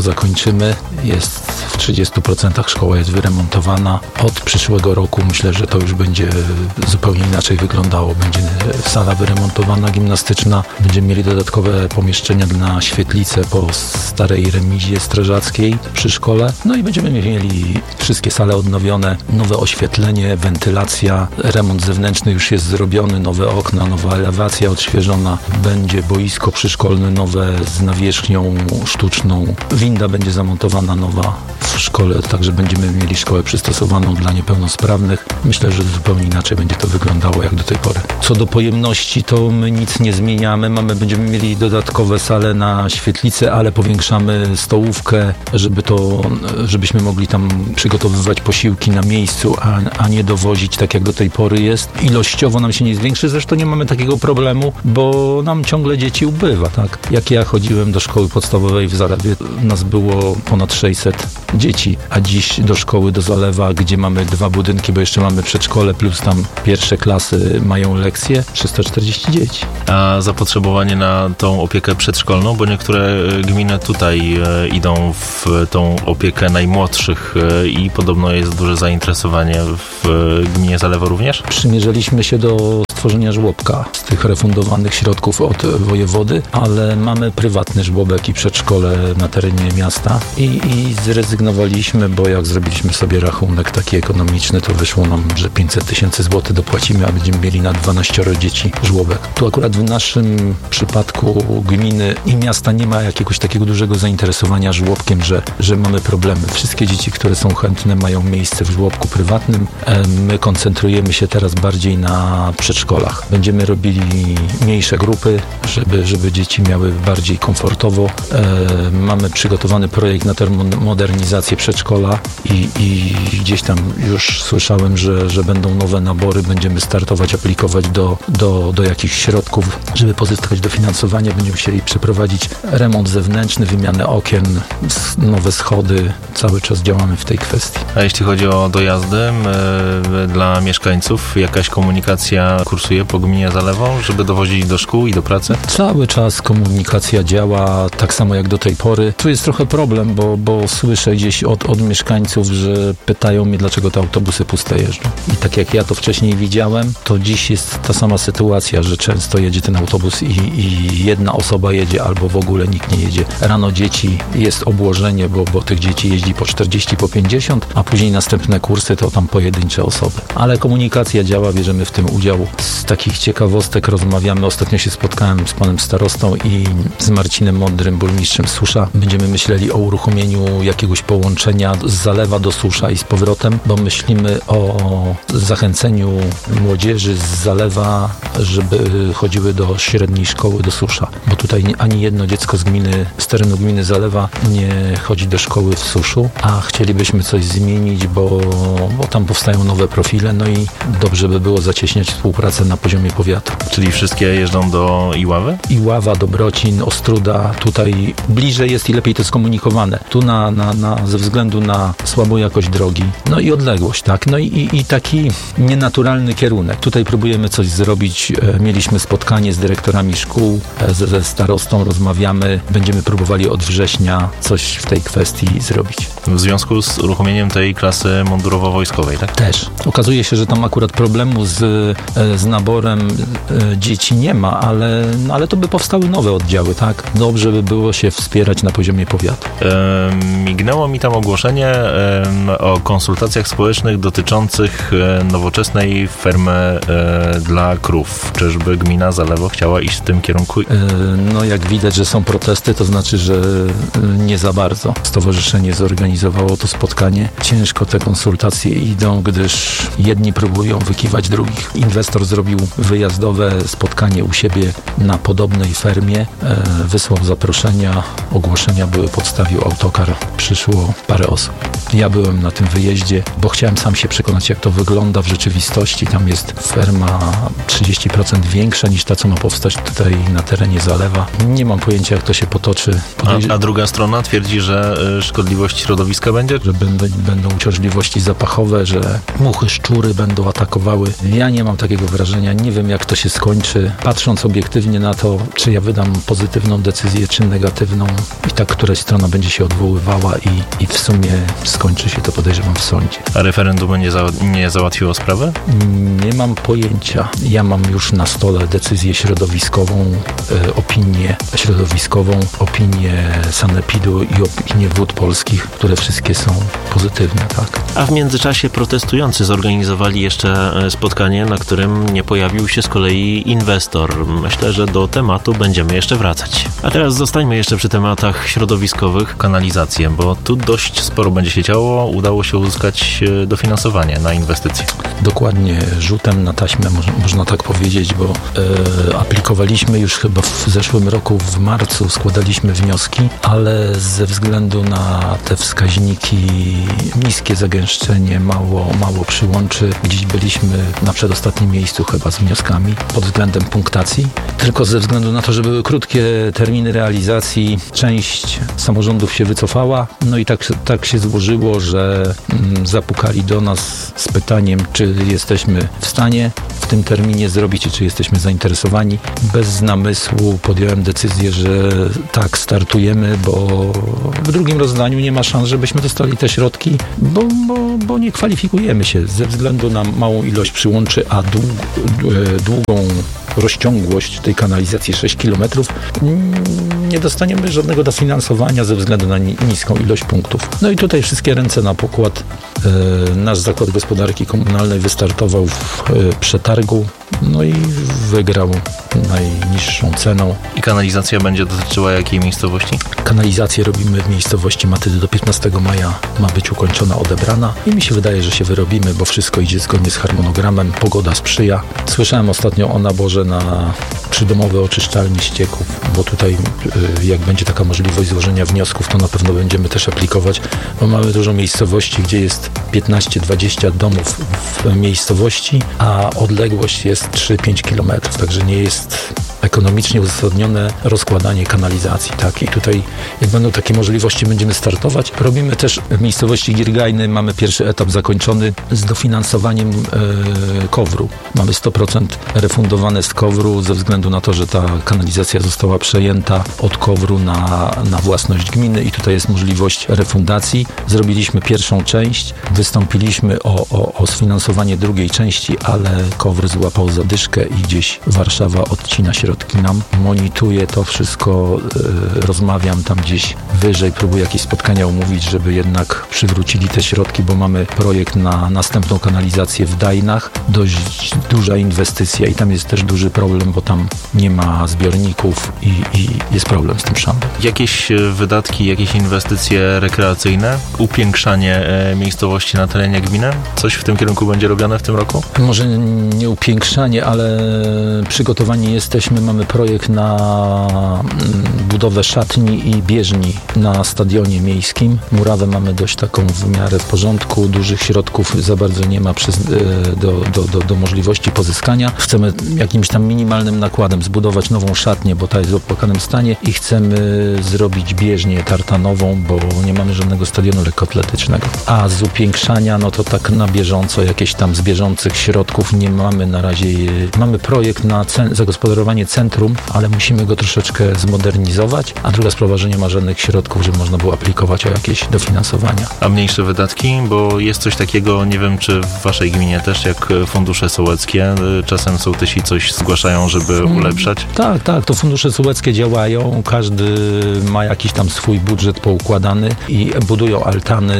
U: zakończymy. Jest w trzydziestu procentach szkoła jest wyremontowana. Od przyszłego roku myślę, że to już będzie zupełnie inaczej wyglądało. Będzie sala wyremontowana gimnastyczna, będziemy mieli dodatkowe pomieszczenia na świetlicę po starej remizie strażackiej przy szkole. No i będziemy mieli wszystkie sale odnowione, nowe oświetlenie, wentylacja, remont zewnętrzny już jest zrobiony, nowe okna, nowa elewacja odświeżona, będzie boisko przyszkolne nowe z nawierzchnią sztuczną, winda będzie zamontowana nowa w szkole, także będziemy mieli szkołę przystosowaną dla niepełnosprawnych. Myślę, że zupełnie inaczej będzie to wyglądało jak do tej pory. Co do pojemności, to my nic nie zmieniamy. Mamy, będziemy mieli dodatkowe sale na świetlicę, ale powiększamy stołówkę, żeby to, żebyśmy mogli tam przygotowywać posiłki na miejscu, a, a nie dowozić tak jak do tej pory jest. Ilościowo nam się nie zwiększy, zresztą nie mamy takiego problemu, bo nam ciągle dzieci ubywa, tak? Jak ja chodziłem do szkoły podstawowej w Zalewie, nas było ponad sześćset dzieci, a dziś do szkoły do Zalewa, gdzie mamy dwa budynki, bo jeszcze mamy przedszkole, plus tam pierwsze klasy mają lekcje, trzysta czterdzieści dzieci.
B: A zapotrzebowanie na tą opiekę przedszkolną, bo niektóre gminy tutaj e, idą w tą opiekę najmłodszych e, i podobno jest duże zainteresowanie w e, gminie Zalewa również?
U: Przymierzaliśmy się do stworzenia żłobka z tych refundowanych środków od wojewody, ale mamy prywatny żłobek i przedszkole na terenie miasta i, i zrezygnowaliśmy, bo jak zrobiliśmy sobie rachunek taki ekonomiczny, to wyszło nam, że pięćset tysięcy złotych dopłacimy, a będziemy mieli na dwanaścioro dzieci żłobek. Tu akurat w naszym przypadku gminy i miasta nie ma jakiegoś takiego dużego zainteresowania żłobkiem, że, że mamy problemy. Wszystkie dzieci, które są chętne, mają miejsce w żłobku prywatnym. My koncentrujemy się teraz bardziej na przedszkolach. Będziemy robili mniejsze grupy, żeby, żeby dzieci miały bardziej komfortowo. Mamy przygotowany projekt na termomodernizację przedszkola i, i gdzieś tam już słyszałem, że, że będą nowe nabory, będziemy startować, aplikować do, do, do jakichś środków, żeby pozyskać dofinansowanie. Będziemy musieli przeprowadzić remont zewnętrzny, wymianę okien, nowe schody. Cały czas działamy w tej kwestii.
B: A jeśli chodzi o dojazdy yy, dla mieszkańców, jakaś komunikacja kursuje po gminie Zalewą, żeby dowozić do szkół i do pracy?
U: Cały czas komunikacja działa tak samo jak do tej pory. Tu jest trochę problem, bo, bo słyszę gdzieś od, od mieszkańców, że pytają mnie, dlaczego te autobusy puste jeżdżą. I tak jak ja to wcześniej widziałem, to dziś jest ta sama sytuacja, że często jedzie ten autobus i, i jedna osoba jedzie albo w ogóle nikt nie jedzie. Rano dzieci jest obłożenie, bo, bo tych dzieci jeździ po czterdzieści, po pięćdziesiąt, a później następne kursy to tam pojedyncze osoby. Ale komunikacja działa, bierzemy w tym udział. Z takich ciekawostek rozmawiamy. Ostatnio się spotkałem z panem starostą i z Marcinem Mądrym, burmistrzem Susza. Będziemy myśleli o uruchomieniu jakiegoś połączenia z Zalewa do Susza i z powrotem, bo myślimy o zachęceniu młodzieży z Zalewa, żeby chodziły do średniej szkoły do Susza. Bo tutaj ani jedno dziecko z gminy, z terenu gminy Zalewa nie chodzi do szkoły w Suszu, a chcielibyśmy coś zmienić, bo, bo tam powstają nowe profile, no i dobrze by było zacieśniać współpracę na poziomie powiatu.
B: Czyli wszystkie jeżdżą do Iławy?
U: Iława, Dobrocin, Ostruda, tutaj bliżej jest i lepiej to skomunikowane. Tu na, na, na, ze względu na słabą jakość drogi, no i odległość, tak, no i, i, i taki nienaturalny kierunek. Tutaj próbujemy coś zrobić. Mieliśmy spotkanie z dyrektorami szkół, ze, ze starostą rozmawiamy, będziemy próbowali od września coś w tej kwestii zrobić.
B: W związku z uruchomieniem tej klasy mundurowo-wojskowej, tak?
U: Też. Okazuje się, że tam akurat problemu z, z naborem dzieci nie ma, ale, no, ale to by powstały nowe oddziały, tak? Dobrze by było się wspierać na poziomie powiatu.
B: E, mignęło mi tam ogłoszenie e, o konsultacjach społecznych dotyczących e, nowoczesnej fermy e, dla krów. Czyżby gmina Zalewo chciała iść w tym kierunku?
U: E, no jak widać, że są protesty, to znaczy, że nie za bardzo. Stowarzyszenie zorganizowało to spotkanie. Ciężko te konsultacje idą, gdyż jedni próbują wykiwać drugich. Inwestor zrobił wyjazdowe spotkanie u siebie na podobnej fermie. E, wysłał zaproszenia, ogłoszenia były, podstawił autokar. Przyszło parę osób. Ja byłem na tym wyjeździe, bo chciałem sam się przekonać, jak to wygląda w rzeczywistości. Tam jest ferma trzydzieści procent większa niż ta, co ma powstać tutaj na terenie Zalewa. Nie mam pojęcia, jak to się potoczy.
B: A, a druga strona twierdzi, że szkodliwość środowiska będzie?
U: Że będą, będą uciążliwości zapachowe, że muchy, szczury będą atakowały. Ja nie mam takiego wrażenia. wydarzenia. Nie wiem, jak to się skończy. Patrząc obiektywnie na to, czy ja wydam pozytywną decyzję, czy negatywną i tak któraś strona będzie się odwoływała i, i w sumie skończy się to, podejrzewam, w sądzie.
B: A referendum nie, za, nie załatwiło sprawy?
U: Nie mam pojęcia. Ja mam już na stole decyzję środowiskową, e, opinię środowiskową, opinię sanepidu i opinię Wód Polskich, które wszystkie są pozytywne, tak.
B: A w międzyczasie protestujący zorganizowali jeszcze spotkanie, na którym nie pojawił się z kolei inwestor. Myślę, że do tematu będziemy jeszcze wracać. A teraz zostańmy jeszcze przy tematach środowiskowych, kanalizację, bo tu dość sporo będzie się działo. Udało się uzyskać dofinansowanie na inwestycje.
U: Dokładnie, rzutem na taśmę, można, można tak powiedzieć, bo e, aplikowaliśmy już chyba w zeszłym roku w marcu, składaliśmy wnioski, ale ze względu na te wskaźniki, niskie zagęszczenie, mało, mało przyłączy, gdzieś byliśmy na przedostatnim miejscu chyba z wnioskami pod względem punktacji. Tylko ze względu na to, że były krótkie terminy realizacji, część samorządów się wycofała, no i tak, tak się złożyło, że mm, zapukali do nas z pytaniem, czy jesteśmy w stanie w tym terminie zrobić i czy jesteśmy zainteresowani. Bez namysłu podjąłem decyzję, że tak, startujemy, bo w drugim rozdaniu nie ma szans, żebyśmy dostali te środki, bo, bo, bo nie kwalifikujemy się ze względu na małą ilość przyłączy, a dług, długą rozciągłość tej kanalizacji sześć kilometrów, nie dostaniemy żadnego dofinansowania ze względu na niską ilość punktów. No i tutaj wszystkie ręce na pokład. Nasz Zakład Gospodarki Komunalnej wystartował w przetargu, no i wygrał najniższą ceną.
B: I kanalizacja będzie dotyczyła jakiej miejscowości?
U: Kanalizację robimy w miejscowości Matydy. Do piętnastego maja ma być ukończona, odebrana i mi się wydaje, że się wyrobimy, bo wszystko idzie zgodnie z harmonogramem, pogoda sprzyja. Słyszałem ostatnio o naborze na przydomowe oczyszczalnie ścieków, bo tutaj jak będzie taka możliwość złożenia wniosków, to na pewno będziemy też aplikować, bo mamy dużo miejscowości, gdzie jest piętnaście dwadzieścia domów w miejscowości, a odległość jest trzy pięć kilometrów, także nie jest ekonomicznie uzasadnione rozkładanie kanalizacji, tak? I tutaj jak będą takie możliwości, będziemy startować. Robimy też w miejscowości Girgajny, mamy pierwszy etap zakończony z dofinansowaniem e, kowru. Mamy sto procent refundowane z kowru ze względu na to, że ta kanalizacja została przejęta od kowru na, na własność gminy i tutaj jest możliwość refundacji. Zrobiliśmy pierwszą część, wystąpiliśmy o, o, o sfinansowanie drugiej części, ale kowr złapał zadyszkę i gdzieś Warszawa odcina środki nam. Monituję to wszystko, yy, rozmawiam tam gdzieś wyżej, próbuję jakieś spotkania umówić, żeby jednak przywrócili te środki, bo mamy projekt na następną kanalizację w Dajnach. Dość duża inwestycja i tam jest też duży problem, bo tam nie ma zbiorników i, i jest problem z tym szambem.
B: Jakieś wydatki, jakieś inwestycje rekreacyjne? Upiększanie e, miejscowości na terenie gminy? Coś w tym kierunku będzie robione w tym roku?
U: Może nie upiększanie, ale przygotowani jesteśmy. Mamy projekt na budowę szatni i bieżni na stadionie miejskim. Murawę mamy dość taką w miarę w porządku. Dużych środków za bardzo nie ma przez, do, do, do, do możliwości pozyskania. Chcemy jakimś tam minimalnym nakładem zbudować nową szatnię, bo ta jest w opłakanym stanie i chcemy zrobić bieżnię tartanową, bo nie mamy żadnego stadionu lekkoatletycznego. A z upiększania, no to tak na bieżąco, jakieś tam z bieżących środków nie mamy na razie. Mamy projekt na cen- zagospodarowanie centrum, ale musimy go troszeczkę zmodernizować, a druga sprawa, że nie ma żadnych środków, żeby można było aplikować o jakieś dofinansowania.
B: A mniejsze wydatki? Bo jest coś takiego, nie wiem, czy w waszej gminie też, jak fundusze sołeckie. Czasem sołtysi coś zgłaszają, żeby ulepszać.
U: Tak, tak, to fundusze sołeckie działają, każdy ma jakiś tam swój budżet poukładany i budują altany,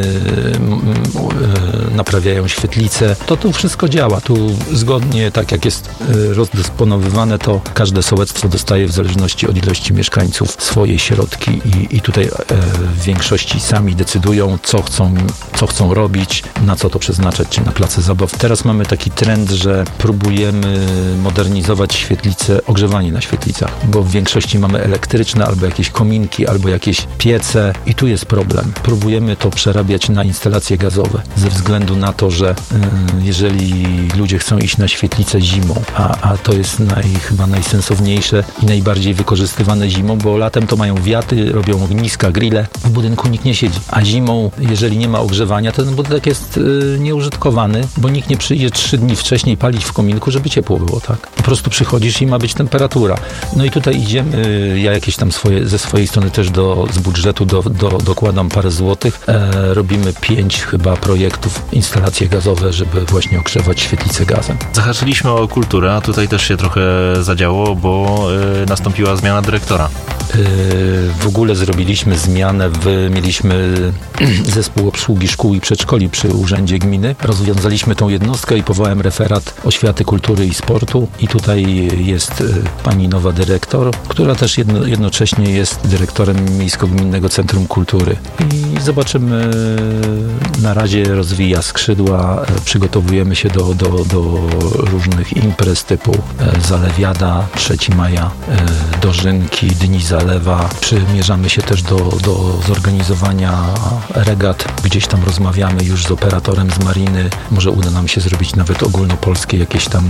U: naprawiają świetlice. To tu wszystko działa. Tu zgodnie, tak jak jest rozdysponowywane, to każde sołectwo dostaje w zależności od ilości mieszkańców swoje środki i, i tutaj w większości sami decydują, co chcą, co chcą robić, na co to przeznaczać, czy na place zabaw. Teraz mamy taki trend, że próbujemy modernizować świetlice, ogrzewanie na świetlicach, bo w większości mamy elektryczne, albo jakieś kominki, albo jakieś piece i tu jest problem. Próbujemy to przerabiać na instalacje gazowe, ze względu na to, że y, jeżeli ludzie chcą iść na świetlicę zimą, a, a to jest naj, chyba najsensowniejsze najsensowniejsze i najbardziej wykorzystywane zimą, bo latem to mają wiaty, robią ogniska, grille. W budynku nikt nie siedzi, a zimą, jeżeli nie ma ogrzewania, to ten budynek jest y, nieużytkowany, bo nikt nie przyjdzie trzy dni wcześniej palić w kominku, żeby ciepło było, tak? Po prostu przychodzisz i ma być temperatura. No i tutaj idziemy, y, ja jakieś tam swoje, ze swojej strony też do, z budżetu do, do, dokładam parę złotych. E, robimy pięć chyba projektów, instalacje gazowe, żeby właśnie ogrzewać świetlicę gazem.
B: Zahaczyliśmy o kulturę, a tutaj też się trochę zadziało, bo y, nastąpiła zmiana dyrektora.
U: Y, w ogóle zrobiliśmy zmianę, w, mieliśmy zespół obsługi szkół i przedszkoli przy Urzędzie Gminy. Rozwiązaliśmy tą jednostkę i powołałem referat oświaty, kultury i sportu i tutaj jest y, pani nowa dyrektor, która też jedno, jednocześnie jest dyrektorem Miejsko-Gminnego Centrum Kultury. I zobaczymy, na razie rozwija skrzydła, przygotowujemy się do, do, do różnych imprez typu Zalewiada, trzeciego maja, Dożynki, Dni Zalewa. Przymierzamy się też do, do zorganizowania regat. Gdzieś tam rozmawiamy już z operatorem z mariny. Może uda nam się zrobić nawet ogólnopolskie jakieś tam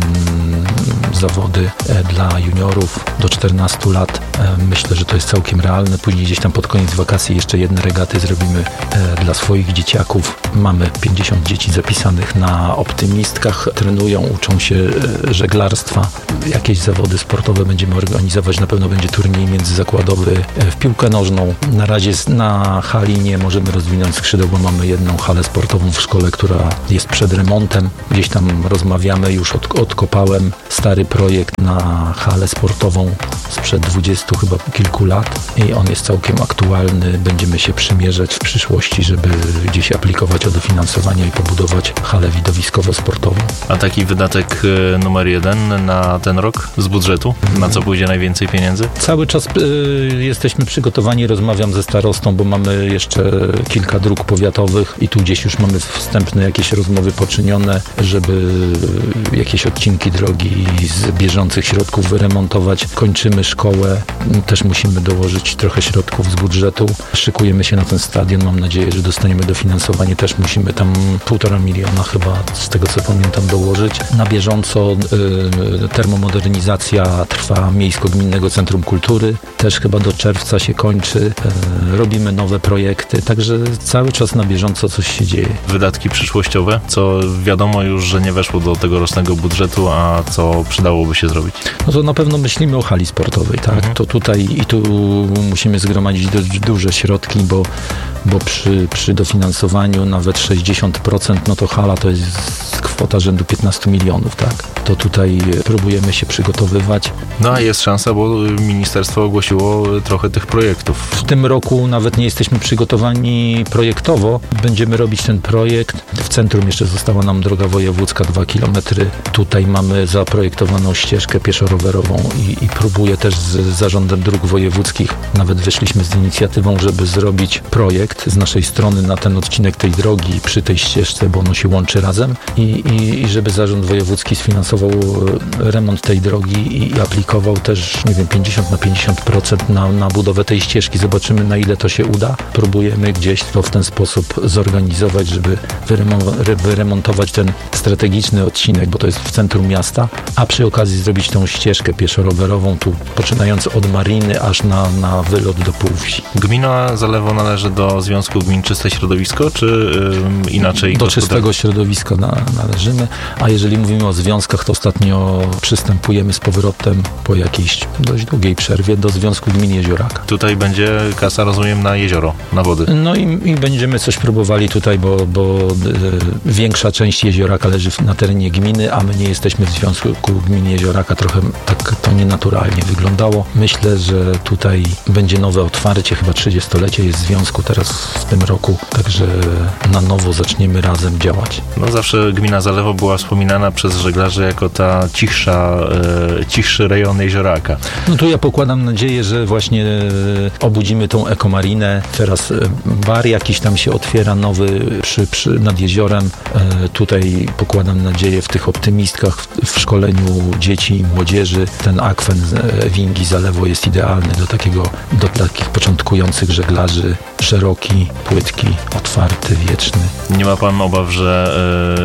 U: zawody dla juniorów do czternastu lat. Myślę, że to jest całkiem realne. Później gdzieś tam pod koniec wakacji jeszcze jedne regaty zrobimy dla swoich dzieciaków. Mamy pięćdziesiąt dzieci zapisanych na optymistkach. Trenują, uczą się żeglarstwa. Jakieś zawody sportowe będziemy organizować. Na pewno będzie turniej międzyzakładowy w piłkę nożną. Na razie na hali nie możemy rozwinąć skrzydeł, bo mamy jedną halę sportową w szkole, która jest przed remontem. Gdzieś tam rozmawiamy, już od, odkopałem stary projekt na halę sportową sprzed dwudziestu chyba kilku lat i on jest całkiem aktualny. Będziemy się przymierzać w przyszłości, żeby gdzieś aplikować o dofinansowanie i pobudować halę widowiskowo-sportową.
B: A taki wydatek numer jeden na ten rok z budżetu? Na co pójdzie najwięcej pieniędzy?
U: Cały czas y, jesteśmy przygotowani, rozmawiam ze starostą, bo mamy jeszcze kilka dróg powiatowych i tu gdzieś już mamy wstępne jakieś rozmowy poczynione, żeby jakieś odcinki drogi z bieżących środków wyremontować. Kończymy szkołę, też musimy dołożyć trochę środków z budżetu. Szykujemy się na ten stadion, mam nadzieję, że dostaniemy dofinansowanie, też musimy tam półtora miliona chyba, z tego co pamiętam, dołożyć. Na bieżąco y, termomodernizacja trwa Miejsko-Gminnego Centrum Kultury, też chyba do czerwca się kończy. Y, robimy nowe projekty, także cały czas na bieżąco coś się dzieje.
B: Wydatki przyszłościowe, co wiadomo już, że nie weszło do tegorocznego budżetu, a co przydałoby się zrobić?
U: No to na pewno myślimy o hali sportowej, tak? Mhm. To tutaj i tu musimy zgromadzić dość duże środki, bo, bo przy, przy dofinansowaniu nawet sześćdziesiąt procent, no to hala to jest kwota rzędu piętnaście milionów, tak? To tutaj próbujemy się przygotowywać.
B: No a jest szansa, bo ministerstwo ogłosiło trochę tych projektów.
U: W tym roku nawet nie jesteśmy przygotowani projektowo. Będziemy robić ten projekt. W centrum jeszcze została nam droga wojewódzka, dwa kilometry. Tutaj mamy zaprojektowaną ścieżkę pieszo-rowerową i, i próbuję też z zarządem dróg wojewódzkich, nawet wyszliśmy z inicjatywą, żeby zrobić projekt z naszej strony na ten odcinek tej drogi przy tej ścieżce, bo ono się łączy razem i, i, i żeby zarząd wojewódzki sfinansował remont tej drogi i aplikował też, nie wiem, pięćdziesiąt na pięćdziesiąt procent na, na budowę tej ścieżki. Zobaczymy, na ile to się uda. Próbujemy gdzieś to w ten sposób zorganizować, żeby wyremontować ten strategiczny odcinek, bo to jest w centrum miasta, a przy okazji zrobić tą ścieżkę pieszo-rowerową, tu poczynając od Mariny aż na, na wylot do Półwsi.
B: Gmina Zalewo należy do Związku Gmin Czyste Środowisko, czy yy, inaczej?
U: Do czystego środowiska na, należymy, a jeżeli mówimy o związkach, to ostatnio przystępujemy z powrotem po jakiejś dość długiej przerwie do Związku Gmin Jezioraka.
B: Tutaj będzie kasa, rozumiem, na jezioro, na wody.
U: No i, i będziemy coś próbowali tutaj, bo, bo y, większa część jezioraka leży na terenie gminy, a my nie jesteśmy w Związku Gmin Jezioraka. Trochę tak to nienaturalnie wyglądało. Myślę, że tutaj będzie nowe otwarcie, chyba trzydziestolecie jest związku teraz w tym roku, także na nowo zaczniemy razem działać.
B: No zawsze gmina Zalewo była wspominana przez żeglarzy jako ta cichsza, e, cichszy rejon jezioraka.
U: No tu ja pokładam nadzieję, że właśnie obudzimy tą ekomarinę. Teraz bar jakiś tam się otwiera nowy przy, przy, nad jeziorem. E, tutaj pokładam nadzieję w tych optymistkach, w, w szkoleniu dzieci i młodzieży. Ten akwen Wingi Zalewo jest idealny do takiego, do takich początkujących żeglarzy. Szeroki, płytki, otwarty, wieczny.
B: Nie ma pan obaw, że y, tam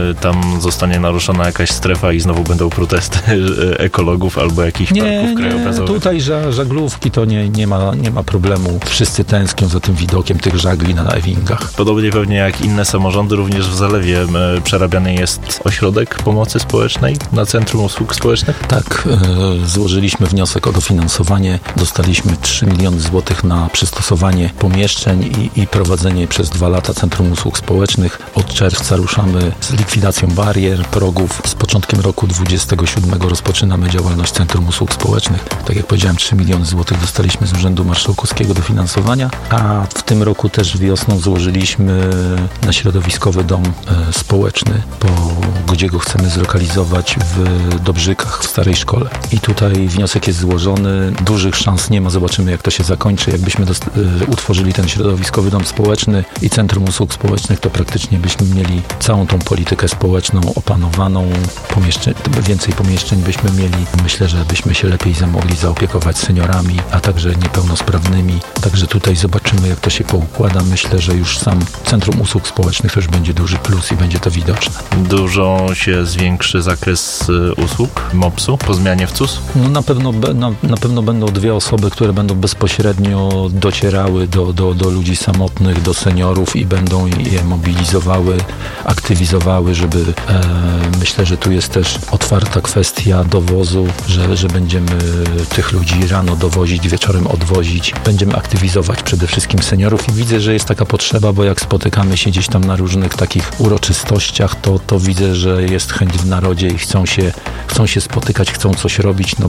B: tam zostanie naruszona jakaś strefa i znowu będą protesty ekologów albo jakichś
U: nie,
B: parków
U: nie,
B: krajobrazowych?
U: Tutaj ża- żaglówki to nie, nie, ma, nie ma problemu. Wszyscy tęsknią za tym widokiem tych żagli na Ewingach.
B: Podobnie pewnie jak inne samorządy, również w Zalewie e, przerabiany jest ośrodek pomocy społecznej na Centrum Usług Społecznych?
U: Tak, e, złożyliśmy wniosek o dofinansowanie. Dostaliśmy trzy miliony złotych na przystosowanie pomieszczeń i, i prowadzenie przez dwa lata Centrum Usług Społecznych. Od czerwca ruszamy z likwidacją barier, progów. Z początkiem roku dwudziestego siódmego rozpoczynamy działalność Centrum Usług Społecznych. Tak jak powiedziałem, trzy miliony złotych dostaliśmy z Urzędu Marszałkowskiego dofinansowania, a w tym roku też wiosną złożyliśmy na Środowiskowy Dom e, Społeczny, bo, gdzie go chcemy zlokalizować w Dobrzykach, w starej szkole. I tutaj wniosek jest złożony. Dużych szans nie ma. Zobaczymy, jak to się zakończy. Jakbyśmy dost- e, utworzyli ten Środowiskowy Dom Społeczny i Centrum Usług Społecznych, to praktycznie byśmy mieli całą tą politykę społeczną opanowaną. Pomieszczeń, więcej pomieszczeń byśmy mieli. Myślę, że byśmy się lepiej mogli zaopiekować seniorami, a także niepełnosprawnymi. Także tutaj zobaczymy, jak to się poukłada. Myślę, że już sam Centrum Usług Społecznych to już będzie duży plus i będzie to widoczne.
B: Dużo się zwiększy zakres usług MOPS-u po zmianie w C U S?
U: No na pewno, na, na pewno będą dwie osoby, które będą bezpośrednio docierały do, do, do ludzi samotnych, do seniorów i będą je mobilizowały, aktywizowały, żeby e, myślę, że tu jest też otwarta kwestia dowozu, że, że będziemy tych ludzi rano dowozić, wieczorem odwozić. Będziemy aktywizować przede wszystkim seniorów i widzę, że jest taka potrzeba, bo jak spotykamy się gdzieś tam na różnych takich uroczystościach, to, to widzę, że jest chęć w narodzie i chcą się, chcą się spotykać, chcą coś robić, no